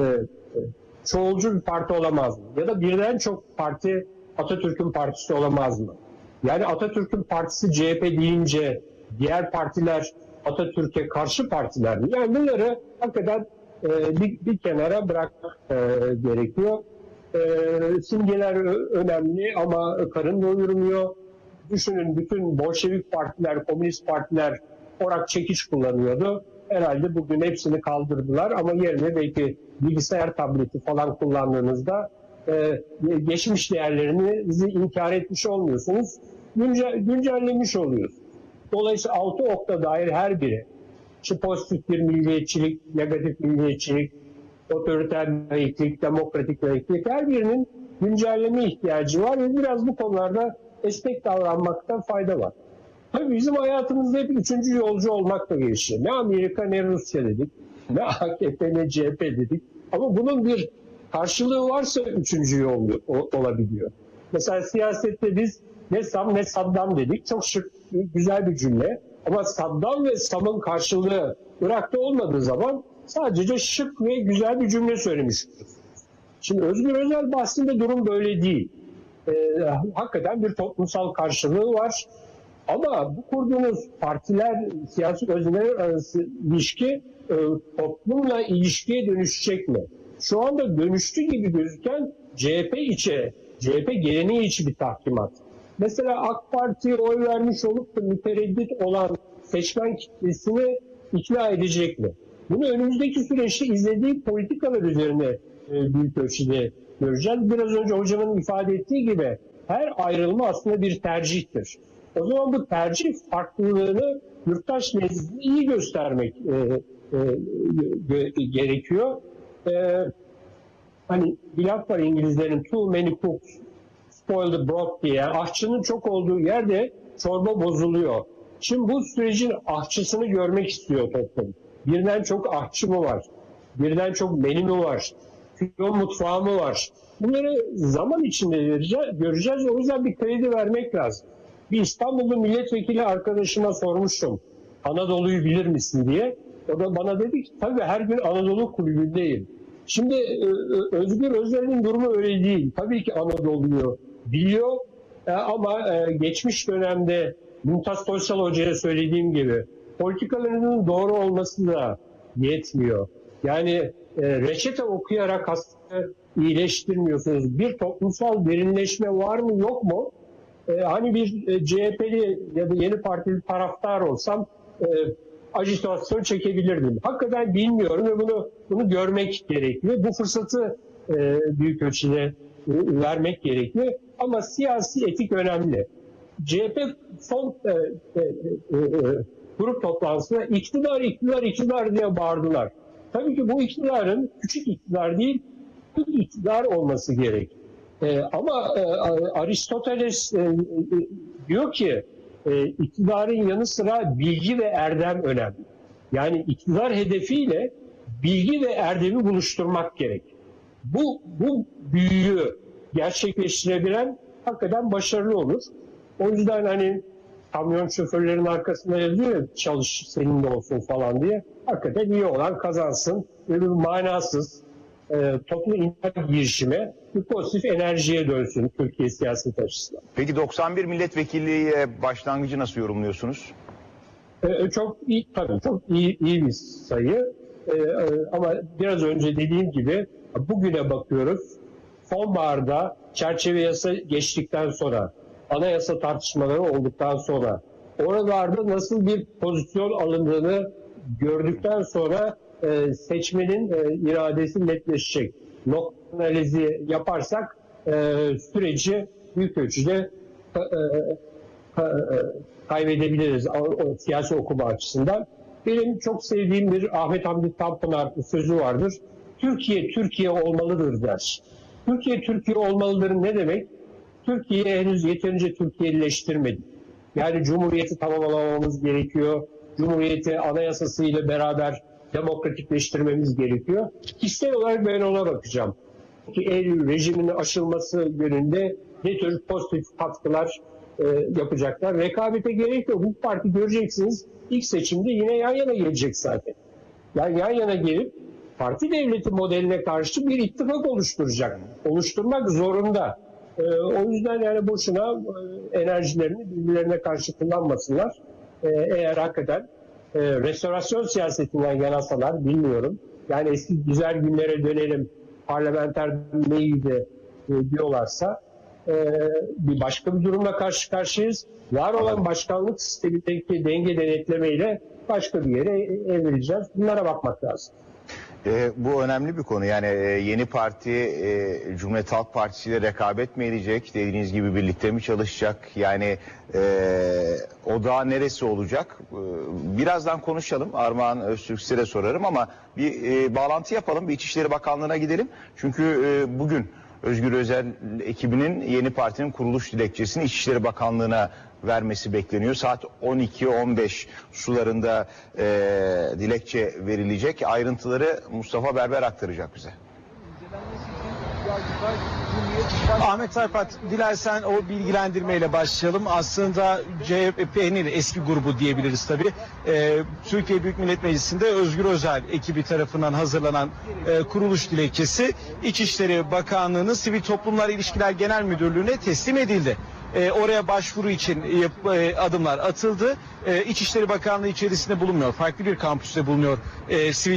çoğulcu bir parti olamaz mı? Ya da birden çok parti Atatürk'ün partisi olamaz mı? Yani Atatürk'ün partisi CHP deyince diğer partiler Atatürk'e karşı partiler mi? Yani bunları hakikaten bir kenara bırakmak gerekiyor. Simgeler önemli ama karın doyurmuyor. Düşünün bütün Bolşevik partiler, komünist partiler orak çekiç kullanıyordu. Herhalde bugün hepsini kaldırdılar ama yerine belki bilgisayar tableti falan kullandığınızda geçmiş değerlerinizi inkar etmiş olmuyorsunuz. Güncellemiş oluyorsunuz. Dolayısıyla 6 okta dair her biri işte pozitif bir milliyetçilik, negatif milliyetçilik, otoriter laiklik, demokratik laiklik her birinin güncelleme ihtiyacı var ve biraz bu konularda esnek davranmakta fayda var. Tabii bizim hayatımızda hep üçüncü yolcu olmakla gelişiyor. Ne Amerika ne Rusya dedik, ne AKP ne CHP dedik. Ama bunun bir karşılığı varsa üçüncü yol olabiliyor. Mesela siyasette biz ne Sam ne Saddam dedik. Çok şık, güzel bir cümle. Ama Saddam ve Sam'ın karşılığı Irak'ta olmadığı zaman sadece şık ve güzel bir cümle söylemiş. Şimdi Özgür Özel bahsinde durum böyle değil. Hakikaten bir toplumsal karşılığı var. Ama bu kurduğunuz partiler, siyasi özneler arası ilişki toplumla ilişkiye dönüşecek mi? Şu anda dönüştü gibi gözüken CHP geleneği içi bir tahkimat. Mesela AK Parti'ye oy vermiş olup da mütereddit olan seçmen kitlesini ikna edecek mi? Bunu önümüzdeki süreçte izlediği politikalar üzerine büyük ölçüde göreceğiz. Biraz önce hocamın ifade ettiği gibi her ayrılma aslında bir tercihtir. O zaman bu tercih farklılığını yurttaş nezdinde iyi göstermek gerekiyor. Hani bir laf var İngilizlerin, too many cooks spoil the broth diye. Yani aşçının çok olduğu yerde çorba bozuluyor. Şimdi bu sürecin aşçısını görmek istiyor toplum. Birden çok aşçı mı var? Birden çok menü mü var? Kültür mutfağı mı var? Bunları zaman içinde göreceğiz. O yüzden bir kredi vermek lazım. Bir İstanbul'da milletvekili arkadaşıma sormuştum. Anadolu'yu bilir misin diye. O da bana dedi ki tabii her gün Anadolu kulübündeyim. Şimdi Özgür Özel'in durumu öyle değil. Tabii ki Anadolu'yu biliyor ama geçmiş dönemde Mümtaz Soysal Hoca'ya söylediğim gibi politikalarının doğru olması da yetmiyor. Yani reçete okuyarak hastalığı iyileştirmiyorsunuz. Bir toplumsal derinleşme var mı yok mu? Hani bir CHP'li ya da Yeni Partili taraftar olsam ajitasyon çekebilirdim. Hakikaten bilmiyorum ve bunu görmek gerekiyor. Bu fırsatı büyük ölçüde vermek gerekiyor. Ama siyasi etik önemli. CHP son grup toplantısında iktidar diye bağırdılar. Tabii ki bu iktidarın küçük iktidar değil, büyük iktidar olması gerek. Ama Aristoteles diyor ki iktidarın yanı sıra bilgi ve erdem önemli. Yani iktidar hedefiyle bilgi ve erdemi buluşturmak gerek. Bu büyüyü gerçekleştirebilen hakikaten başarılı olur. O yüzden hani kamyon şoförlerin arkasında yazıyor ya, çalış senin de olsun falan diye. Hakikaten iyi olan kazansın. Böyle bir manasız toplu intihar girişimi bir pozitif enerjiye dönsün Türkiye siyaset açısından.
Peki 91 milletvekilliği başlangıcı nasıl yorumluyorsunuz?
Çok iyi, tabii çok iyi bir sayı. Ama biraz önce dediğim gibi bugüne bakıyoruz. Sonbaharda çerçeve yasa geçtikten sonra, anayasa tartışmaları olduktan sonra, oralarda nasıl bir pozisyon alındığını gördükten sonra seçmenin iradesi netleşecek. Nokta analizi yaparsak süreci büyük ölçüde kaybedebiliriz o siyasi okuma açısından. Benim çok sevdiğim bir Ahmet Hamdi Tanpınar sözü vardır. Türkiye olmalıdır der. Türkiye olmalıdır ne demek? Türkiye'yi henüz yeterince Türkiye'lileştirmedik. Yani Cumhuriyeti tamamlamamız gerekiyor. Cumhuriyeti anayasasıyla beraber demokratikleştirmemiz gerekiyor. Kişisel olarak ben ona bakacağım. Eylül rejiminin aşılması yönünde ne tür pozitif katkılar yapacaklar. Rekabete gerek yok. Bu parti göreceksiniz ilk seçimde yine yan yana gelecek zaten. Yani yan yana gelip parti devleti modeline karşı bir ittifak oluşturacak. Oluşturmak zorunda. O yüzden yani boşuna enerjilerini birbirlerine karşı kullanmasınlar. Eğer hakikaten restorasyon siyasetinden yanasalar bilmiyorum. Yani eski güzel günlere dönelim, parlamenter neydi diyorlarsa bir başka bir durumla karşı karşıyayız. Var olan başkanlık sistemindeki denge denetlemeyle başka bir yere evrileceğiz. Bunlara bakmak lazım.
Bu önemli bir konu. Yani yeni parti Cumhuriyet Halk Partisi ile rekabet mi edecek? Dediğiniz gibi birlikte mi çalışacak? Yani odağı neresi olacak? Birazdan konuşalım. Armağan Öztürk size de sorarım ama bir bağlantı yapalım. Bir İçişleri Bakanlığı'na gidelim. Çünkü bugün Özgür Özel ekibinin yeni partinin kuruluş dilekçesini İçişleri Bakanlığı'na vermesi bekleniyor. Saat 12-15 sularında dilekçe verilecek. Ayrıntıları Mustafa Berber aktaracak bize.
Ahmet Tarpat, dilersen o bilgilendirmeyle başlayalım. Aslında CHP'nin eski grubu diyebiliriz tabii. Türkiye Büyük Millet Meclisi'nde Özgür Özel ekibi tarafından hazırlanan kuruluş dilekçesi İçişleri Bakanlığı'nın Sivil Toplumlar İlişkiler Genel Müdürlüğü'ne teslim edildi. oraya başvuru için adımlar atıldı. İçişleri Bakanlığı içerisinde bulunmuyor. Farklı bir kampüste bulunuyor. Sivil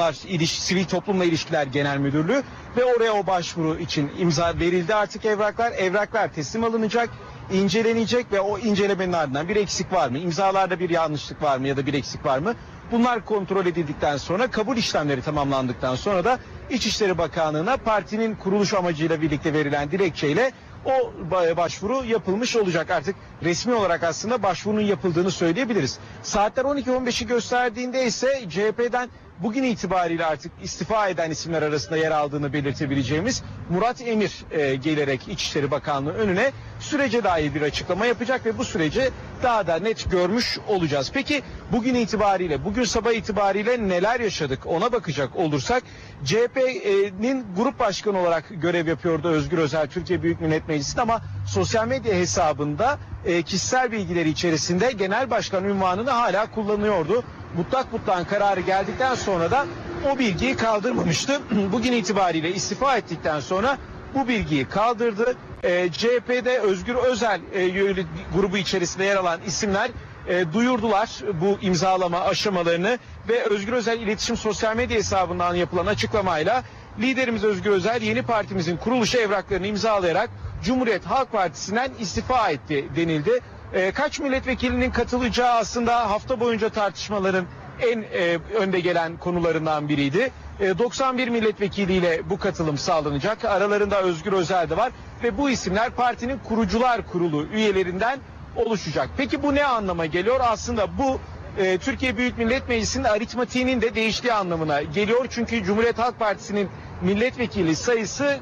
Toplumla İlişkiler Genel Müdürlüğü ve oraya o başvuru için imza verildi artık evraklar. Evraklar teslim alınacak, incelenecek ve o incelemenin ardından bir eksik var mı? İmzalarda bir yanlışlık var mı ya da bir eksik var mı? Bunlar kontrol edildikten sonra, kabul işlemleri tamamlandıktan sonra da İçişleri Bakanlığı'na partinin kuruluş amacıyla birlikte verilen dilekçeyle o başvuru yapılmış olacak. Artık resmi olarak aslında başvurunun yapıldığını söyleyebiliriz. Saatler 12.15'i gösterdiğinde ise CHP'den bugün itibariyle artık istifa eden isimler arasında yer aldığını belirtebileceğimiz Murat Emir gelerek İçişleri Bakanlığı önüne sürece dair bir açıklama yapacak ve bu süreci daha da net görmüş olacağız. Peki bugün itibariyle, bugün sabah itibariyle neler yaşadık ona bakacak olursak, CHP'nin grup başkanı olarak görev yapıyordu Özgür Özel Türkiye Büyük Millet Meclisi'nde ama sosyal medya hesabında kişisel bilgileri içerisinde genel başkan unvanını hala kullanıyordu. Mutlak kararı geldikten sonra da o bilgiyi kaldırmamıştı. Bugün itibariyle istifa ettikten sonra bu bilgiyi kaldırdı. CHP'de Özgür Özel grubu içerisinde yer alan isimler duyurdular bu imzalama aşamalarını ve Özgür Özel iletişim sosyal medya hesabından yapılan açıklamayla liderimiz Özgür Özel yeni partimizin kuruluş evraklarını imzalayarak Cumhuriyet Halk Partisi'nden istifa etti denildi. Kaç milletvekilinin katılacağı aslında hafta boyunca tartışmaların en önde gelen konularından biriydi. 91 milletvekiliyle bu katılım sağlanacak. Aralarında Özgür Özel de var ve bu isimler partinin kurucular kurulu üyelerinden oluşacak. Peki bu ne anlama geliyor? Aslında bu Türkiye Büyük Millet Meclisi'nin aritmatiğinin de değiştiği anlamına geliyor. Çünkü Cumhuriyet Halk Partisi'nin milletvekili sayısı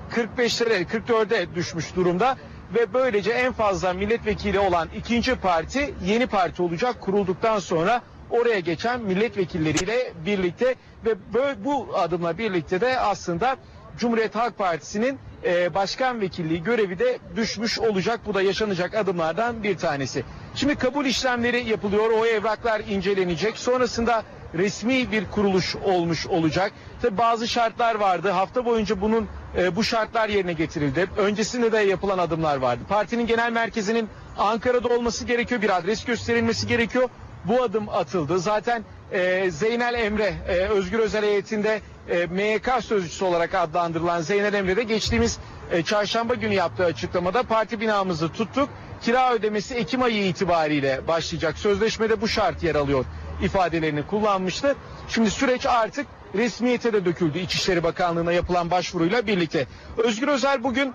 44'e düşmüş durumda. Ve böylece en fazla milletvekili olan ikinci parti yeni parti olacak kurulduktan sonra oraya geçen milletvekilleriyle birlikte ve bu adımla birlikte de aslında Cumhuriyet Halk Partisi'nin başkan vekilliği görevi de düşmüş olacak. Bu da yaşanacak adımlardan bir tanesi. Şimdi kabul işlemleri yapılıyor. O evraklar incelenecek. Sonrasında resmi bir kuruluş olmuş olacak. Tabii bazı şartlar vardı. Hafta boyunca bu şartlar yerine getirildi. Öncesinde de yapılan adımlar vardı. Partinin genel merkezinin Ankara'da olması gerekiyor. Bir adres gösterilmesi gerekiyor. Bu adım atıldı. Zaten Zeynel Emre, Özgür Özel heyetinde MYK sözcüsü olarak adlandırılan Zeynel Emre de geçtiğimiz çarşamba günü yaptığı açıklamada parti binamızı tuttuk. Kira ödemesi Ekim ayı itibariyle başlayacak. Sözleşmede bu şart yer alıyor ifadelerini kullanmıştı. Şimdi süreç artık resmiyete de döküldü İçişleri Bakanlığı'na yapılan başvuruyla birlikte. Özgür Özel bugün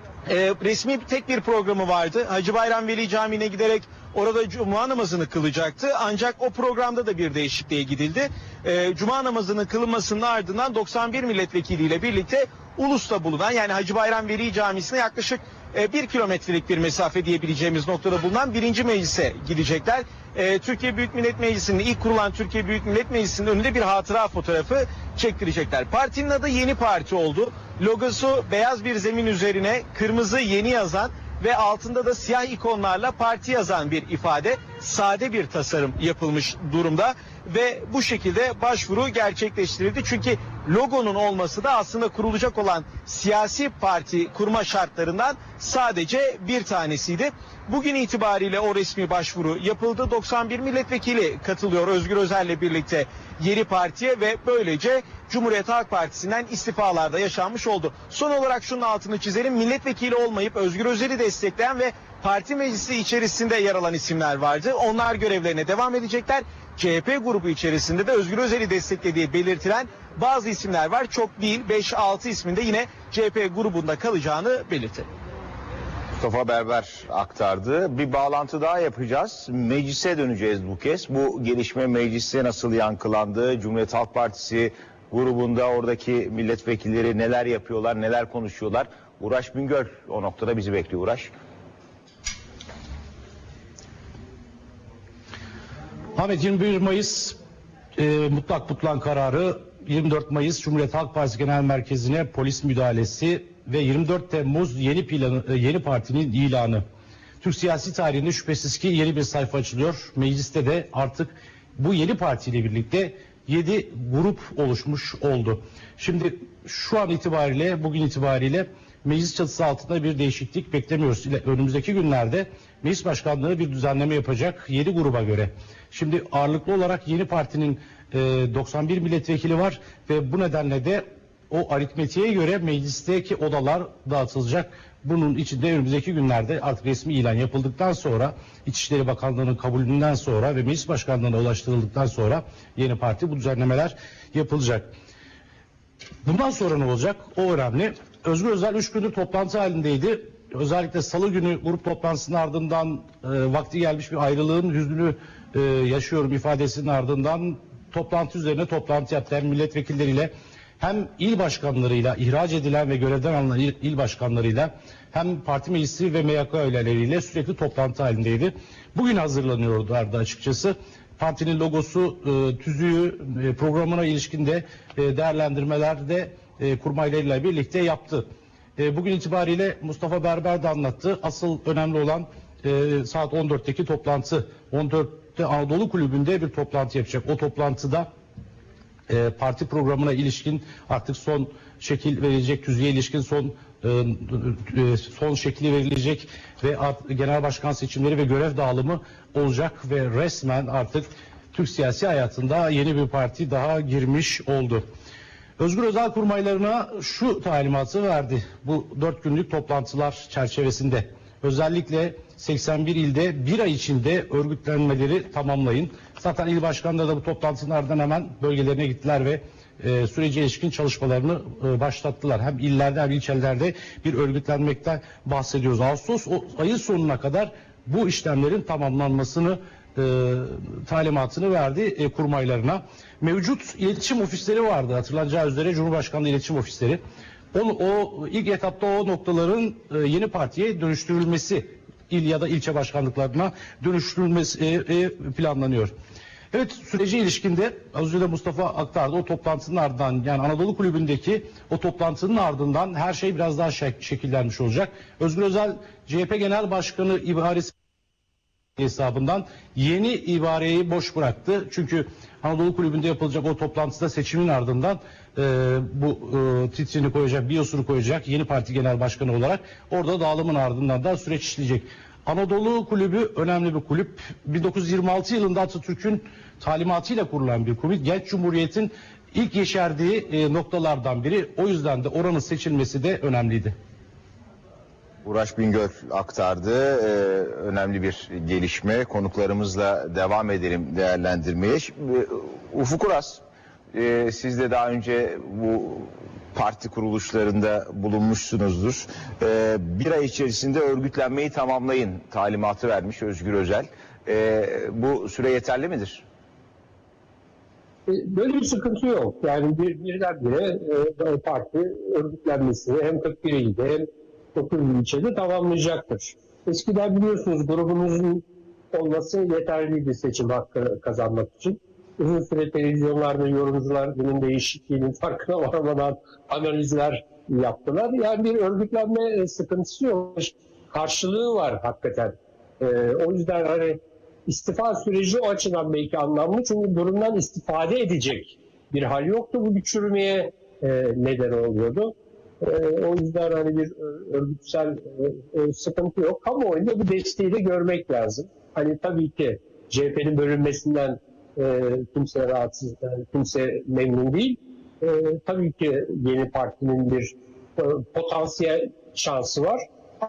resmi tek bir programı vardı. Hacı Bayram Veli Camii'ne giderek orada cuma namazını kılacaktı. Ancak o programda da bir değişikliğe gidildi. Cuma namazının kılınmasının ardından 91 milletvekiliyle birlikte Ulus'ta bulunan yani Hacı Bayram Veli Camisi'ne yaklaşık 1 kilometrelik bir mesafe diyebileceğimiz noktada bulunan 1. meclise gidecekler. Türkiye Büyük Millet Meclisi'nin ilk kurulan Türkiye Büyük Millet Meclisi'nin önünde bir hatıra fotoğrafı çektirecekler. Partinin adı Yeni Parti oldu. Logosu beyaz bir zemin üzerine kırmızı yeni yazan ve altında da siyah ikonlarla parti yazan bir ifade, sade bir tasarım yapılmış durumda ve bu şekilde başvuru gerçekleştirildi. Çünkü logonun olması da aslında kurulacak olan siyasi parti kurma şartlarından sadece bir tanesiydi. Bugün itibariyle o resmi başvuru yapıldı. 91 milletvekili katılıyor Özgür Özel'le birlikte yeni partiye ve böylece Cumhuriyet Halk Partisi'nden istifalarda yaşanmış oldu. Son olarak şunun altını çizelim. Milletvekili olmayıp Özgür Özel'i destekleyen ve parti meclisi içerisinde yer alan isimler vardı. Onlar görevlerine devam edecekler. CHP grubu içerisinde de Özgür Özel'i desteklediği belirtilen bazı isimler var. Çok değil 5-6 isminde yine CHP grubunda kalacağını belirtti.
Mustafa Berber aktardı. Bir bağlantı daha yapacağız. Meclise döneceğiz bu kez. Bu gelişme mecliste nasıl yankılandı? Cumhuriyet Halk Partisi grubunda oradaki milletvekilleri neler yapıyorlar, neler konuşuyorlar? Uraş Bingöl o noktada bizi bekliyor. Uraş.
Ahmet 21 Mayıs mutlak kararı, 24 Mayıs Cumhuriyet Halk Partisi Genel Merkezi'ne polis müdahalesi ve 24 Temmuz yeni partinin ilanı. Türk siyasi tarihinde şüphesiz ki yeni bir sayfa açılıyor. Mecliste de artık bu yeni partiyle birlikte 7 grup oluşmuş oldu. Şimdi şu an itibariyle, bugün itibariyle meclis çatısı altında bir değişiklik beklemiyoruz. Önümüzdeki günlerde meclis başkanlığı bir düzenleme yapacak 7 gruba göre. Şimdi ağırlıklı olarak yeni partinin 91 milletvekili var ve bu nedenle de o aritmetiğe göre meclisteki odalar dağıtılacak. Bunun içinde önümüzdeki günlerde artık resmi ilan yapıldıktan sonra, İçişleri Bakanlığı'nın kabulünden sonra ve meclis başkanlığına ulaştırıldıktan sonra yeni parti bu düzenlemeler yapılacak. Bundan sonra ne olacak? O önemli. Özgür Özel 3 gündür toplantı halindeydi. Özellikle salı günü grup toplantısının ardından vakti gelmiş bir ayrılığın hüznünü yaşıyorum ifadesinin ardından toplantı üzerine toplantı yaptı. Hem milletvekilleriyle hem il başkanlarıyla, ihraç edilen ve görevden alınan il başkanlarıyla hem parti meclisi ve MYK üyeleriyle sürekli toplantı halindeydi. Bugün hazırlanıyorlardı açıkçası. Partinin logosu, tüzüğü, programına ilişkinde değerlendirmelerde kurmaylarıyla birlikte yaptı. Bugün itibariyle Mustafa Berber de anlattı. Asıl önemli olan saat 14'teki toplantı. 14'te Anadolu Kulübü'nde bir toplantı yapacak. O toplantıda parti programına ilişkin artık son şekil verilecek, tüzüğe ilişkin son şekli verilecek ve genel başkan seçimleri ve görev dağılımı olacak ve resmen artık Türk siyasi hayatında yeni bir parti daha girmiş oldu. Özgür Özel kurmaylarına şu talimatı verdi bu 4 günlük toplantılar çerçevesinde. Özellikle 81 ilde bir ay içinde örgütlenmeleri tamamlayın. Zaten il başkanları da bu toplantının ardından hemen bölgelerine gittiler ve sürece ilişkin çalışmalarını başlattılar. Hem illerde hem ilçelerde bir örgütlenmekten bahsediyoruz. Ağustos ayı sonuna kadar bu işlemlerin tamamlanmasını talimatını verdi kurmaylarına. Mevcut iletişim ofisleri vardı, hatırlanacağı üzere Cumhurbaşkanlığı iletişim ofisleri. O ilk etapta o noktaların yeni partiye dönüştürülmesi, il ya da ilçe başkanlıklarına dönüştürülmesi planlanıyor. Evet, sürece ilişkinde az önce de Mustafa aktardı, o toplantının ardından, yani Anadolu Kulübü'ndeki o toplantının ardından her şey biraz daha şekillenmiş olacak. Özgür Özel CHP Genel Başkanı ibaresi hesabından yeni ibareyi boş bıraktı. Çünkü Anadolu Kulübü'nde yapılacak o toplantıda seçimin ardından bu titrini koyacak, biyosunu koyacak yeni parti genel başkanı olarak orada dağılımın ardından da süreç işleyecek. Anadolu Kulübü önemli bir kulüp. 1926 yılında Atatürk'ün talimatıyla kurulan bir kulüp. Genç Cumhuriyet'in ilk yeşerdiği noktalardan biri. O yüzden de oranın seçilmesi de önemliydi.
Uğraş Bingöl aktardı. Önemli bir gelişme. Konuklarımızla devam edelim değerlendirmeye. Ufuk Uras, siz de daha önce bu parti kuruluşlarında bulunmuşsunuzdur. Bir ay içerisinde örgütlenmeyi tamamlayın talimatı vermiş Özgür Özel. Bu süre yeterli midir?
Böyle bir sıkıntı yok. Yani birdenbire parti örgütlenmesini hem 41 ilde hem 9 ilçede tamamlayacaktır. Eskiden biliyorsunuz grubunuzun olması yeterliydi seçim hakkı kazanmak için. Uzun süre televizyonlarda yorumcular bunun değişikliğinin farkına varmadan analizler yaptılar. Yani bir örgütlenme sıkıntısı yok. Karşılığı var hakikaten. O yüzden hani istifa süreci o açıdan belki anlamlı. Çünkü durumdan istifade edecek bir hal yoktu. Bu bir çürümeye neden oluyordu. O yüzden hani bir örgütsel sıkıntı yok. Kamuoyunda bu desteği de görmek lazım. Hani tabii ki CHP'nin bölünmesinden kimse rahatsız, kimse memnun değil. Tabii ki yeni partinin bir potansiyel şansı var.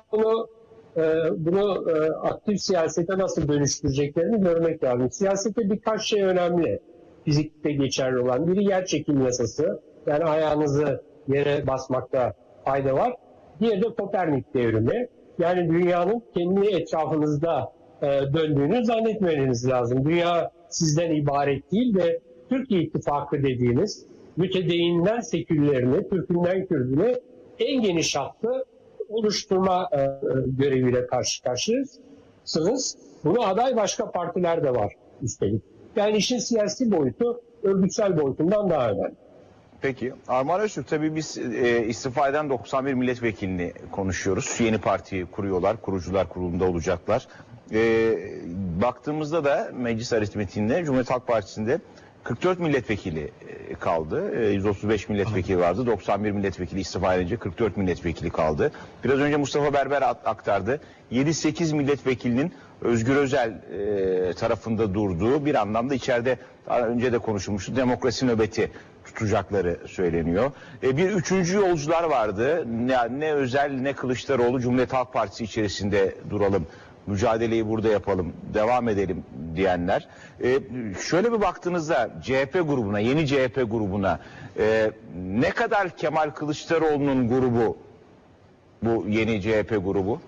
Bunu aktif siyasete nasıl dönüştüreceklerini görmek lazım. Siyasette birkaç şey önemli. Fizikte geçerli olan. Biri yer çekim yasası. Yani ayağınızı yere basmakta fayda var. Diğeri de Kopernik devrimi. Yani dünyanın kendi etrafınızda döndüğünü zannetmemeniz lazım. Dünya sizden ibaret değil ve Türkiye İttifakı dediğiniz mütedeyyinden seküllerine, Türk'ünden Kürdüne en geniş hattı oluşturma göreviyle karşı karşıyasınız. Bunu aday başka partiler de var üstelik. Yani işin siyasi boyutu örgütsel boyutundan daha önemli.
Peki. Armağan Öztürk, tabii biz istifa eden 91 milletvekilini konuşuyoruz. Yeni partiyi kuruyorlar, kurucular kurulunda olacaklar. Baktığımızda da meclis aritmetiğinde Cumhuriyet Halk Partisi'nde 44 milletvekili kaldı. 135 milletvekili vardı. 91 milletvekili istifa edince 44 milletvekili kaldı. Biraz önce Mustafa Berber aktardı. 7-8 milletvekilinin Özgür Özel tarafında durduğu, bir anlamda içeride daha önce de konuşulmuştu, demokrasi nöbeti tutacakları söyleniyor. Bir üçüncü yolcular vardı. Ne Özel ne Kılıçdaroğlu Cumhuriyet Halk Partisi içerisinde duralım, mücadeleyi burada yapalım, devam edelim diyenler. Şöyle bir baktığınızda CHP grubuna, yeni CHP grubuna ne kadar Kemal Kılıçdaroğlu'nun grubu bu yeni CHP grubu?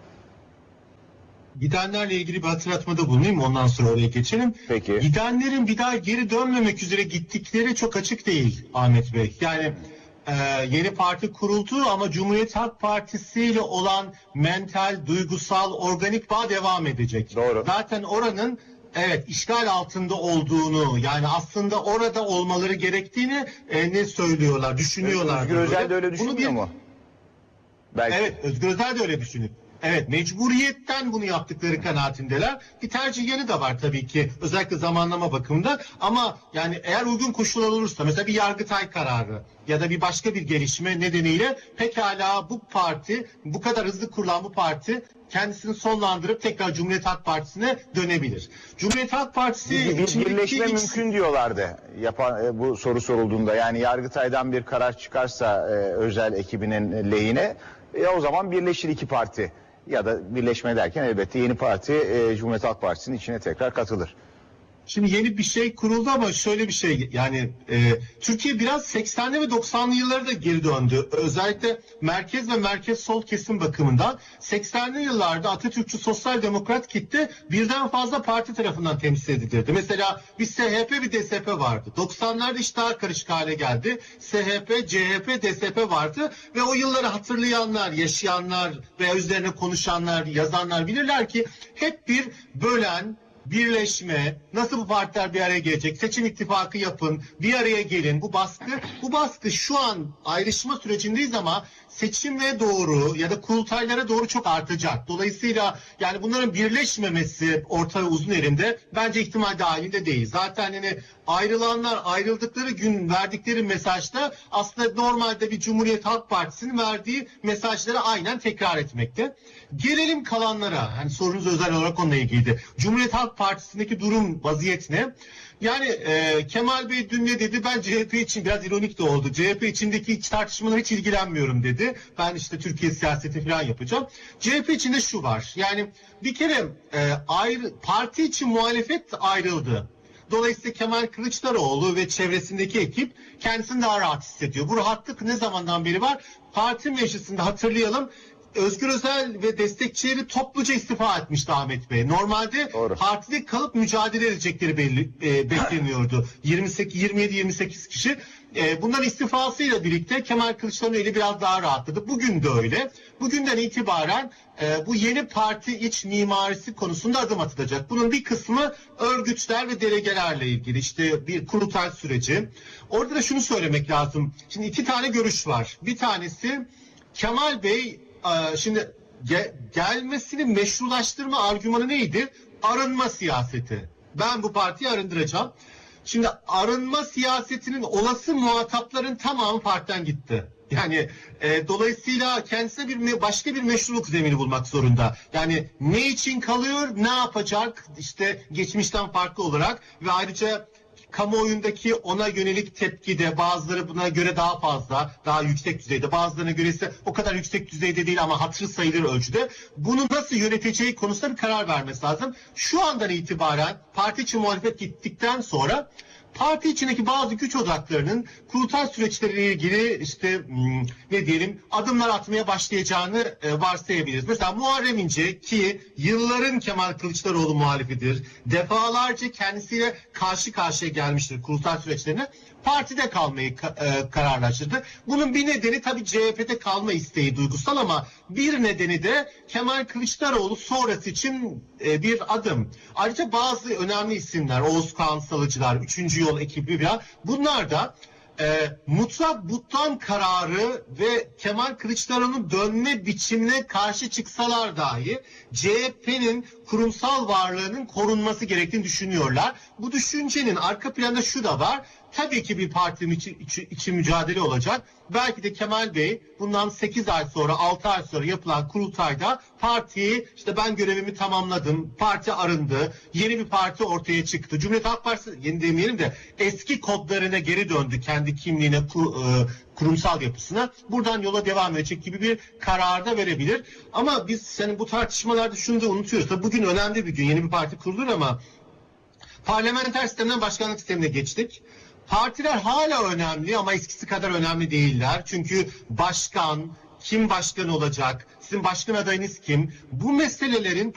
Gidenlerle ilgili bir hatırlatmada bulunayım, ondan sonra oraya geçelim.
Peki.
Gidenlerin bir daha geri dönmemek üzere gittikleri çok açık değil Ahmet Bey. Yani yeni parti kuruldu ama Cumhuriyet Halk Partisi ile olan mental, duygusal, organik bağ devam edecek.
Doğru.
Zaten oranın işgal altında olduğunu, yani aslında orada olmaları gerektiğini ne söylüyorlar, düşünüyorlar.
Özgür Özel de öyle düşünmüyor mu? Belki.
Evet, Özgür Özel de öyle düşünüyor. Evet, mecburiyetten bunu yaptıkları kanaatindeler. Bir tercih yanı da var tabii ki, özellikle zamanlama bakımında. Ama yani eğer uygun koşullar olursa, mesela bir Yargıtay kararı ya da bir başka bir gelişme nedeniyle pekala bu parti, bu kadar hızlı kurulan bu parti kendisini sonlandırıp tekrar Cumhuriyet Halk Partisi'ne dönebilir. Cumhuriyet Halk Partisi
bir birleşme mümkün diyorlardı bu soru sorulduğunda. Yani Yargıtay'dan bir karar çıkarsa Özel ekibinin lehine, o zaman birleşir iki parti. Ya da birleşme derken elbette yeni parti Cumhuriyet Halk Partisi'nin içine tekrar katılır.
Şimdi yeni bir şey kuruldu ama şöyle bir şey, yani Türkiye biraz 80'li ve 90'lı yıllara da geri döndü. Özellikle merkez ve merkez sol kesim bakımından 80'li yıllarda Atatürkçü Sosyal Demokrat kitle birden fazla parti tarafından temsil edilirdi. Mesela bir SHP bir DSP vardı. 90'larda iş daha karışık hale geldi. SHP, CHP, DSP vardı ve o yılları hatırlayanlar, yaşayanlar veya üzerine konuşanlar, yazanlar bilirler ki hep bir bölen, birleşme, nasıl bu partiler bir araya gelecek, seçim ittifakı yapın, bir araya gelin, bu baskı şu an ayrışma sürecindeyiz ama seçime doğru ya da kurultaylara doğru çok artacak. Dolayısıyla yani bunların birleşmemesi orta ve uzun erimde bence ihtimal dahilinde değil. Zaten hani ayrılanlar ayrıldıkları gün verdikleri mesajda aslında normalde bir Cumhuriyet Halk Partisi'nin verdiği mesajları aynen tekrar etmekte. Gelelim kalanlara. Hani sorunuz özel olarak onunla ilgiliydi. Cumhuriyet Halk Partisi'ndeki durum, vaziyet ne? Yani Kemal Bey dün ne dedi? Ben CHP için biraz ironik de oldu. CHP içindeki iç tartışmalara hiç ilgilenmiyorum dedi. Ben işte Türkiye siyaseti falan yapacağım. CHP içinde şu var. Yani bir kere parti için muhalefet ayrıldı. Dolayısıyla Kemal Kılıçdaroğlu ve çevresindeki ekip kendisini daha rahat hissediyor. Bu rahatlık ne zamandan beri var? Parti meclisinde hatırlayalım, Özgür Özel ve destekçileri topluca istifa etmişti Ahmet Bey. Normalde
Doğru.
partide kalıp mücadele edecekleri bekleniyordu. 27-28 kişi. Bunların istifasıyla birlikte Kemal Kılıçdaroğlu eli biraz daha rahatladı. Bugün de öyle. Bugünden itibaren bu yeni parti iç mimarisi konusunda adım atılacak. Bunun bir kısmı örgütler ve delegelerle ilgili, işte bir kurultay süreci. Orada da şunu söylemek lazım. Şimdi iki tane görüş var. Bir tanesi Kemal Bey şimdi gelmesini meşrulaştırma argümanı neydi? Arınma siyaseti. Ben bu partiyi arındıracağım. Şimdi arınma siyasetinin olası muhatapların tamamı partiden gitti. Yani dolayısıyla kendisine başka bir meşruluk zemini bulmak zorunda. Yani ne için kalıyor, ne yapacak, işte geçmişten farklı olarak ve ayrıca kamuoyundaki ona yönelik tepki de bazıları buna göre daha fazla, daha yüksek düzeyde, bazılarına göre ise o kadar yüksek düzeyde değil ama hatırı sayılır ölçüde. Bunu nasıl yöneteceği konusunda bir karar vermesi lazım. Şu andan itibaren parti içi muhalefet gittikten sonra parti içindeki bazı güç odaklarının kurultay süreçleriyle ilgili işte ne diyelim adımlar atmaya başlayacağını varsayabiliriz. Mesela Muharrem İnce ki yılların Kemal Kılıçdaroğlu muhalifidir. Defalarca kendisiyle karşı karşıya gelmiştir kurultay süreçlerine. Partide kalmayı kararlaştırdı. Bunun bir nedeni tabii CHP'de kalma isteği duygusal ama bir nedeni de Kemal Kılıçdaroğlu sonrası için bir adım. Ayrıca bazı önemli isimler, Oğuz Kağan Salıcılar, 3. Yol ekibi bunlar da mutlak butlan kararı ve Kemal Kılıçdaroğlu'nun dönme biçimine karşı çıksalar dahi CHP'nin kurumsal varlığının korunması gerektiğini düşünüyorlar. Bu düşüncenin arka planda şu da var. Tabii ki bir partinin için mücadele olacak. Belki de Kemal Bey bundan 8 ay sonra 6 ay sonra yapılan kurultayda partiyi işte ben görevimi tamamladım, parti arındı, yeni bir parti ortaya çıktı. Cumhuriyet Halk Partisi yeni demeyelim de eski kodlarına geri döndü, kendi kimliğine, kurumsal yapısına. Buradan yola devam edecek gibi bir karar da verebilir. Ama biz bu tartışmalarda şunu da unutuyoruz. Tabii bugün önemli bir gün, yeni bir parti kurulur ama parlamenter sistemden başkanlık sistemine geçtik. Partiler hala önemli ama eskisi kadar önemli değiller. Çünkü başkan, kim başkan olacak, sizin başkan adayınız kim? Bu meselelerin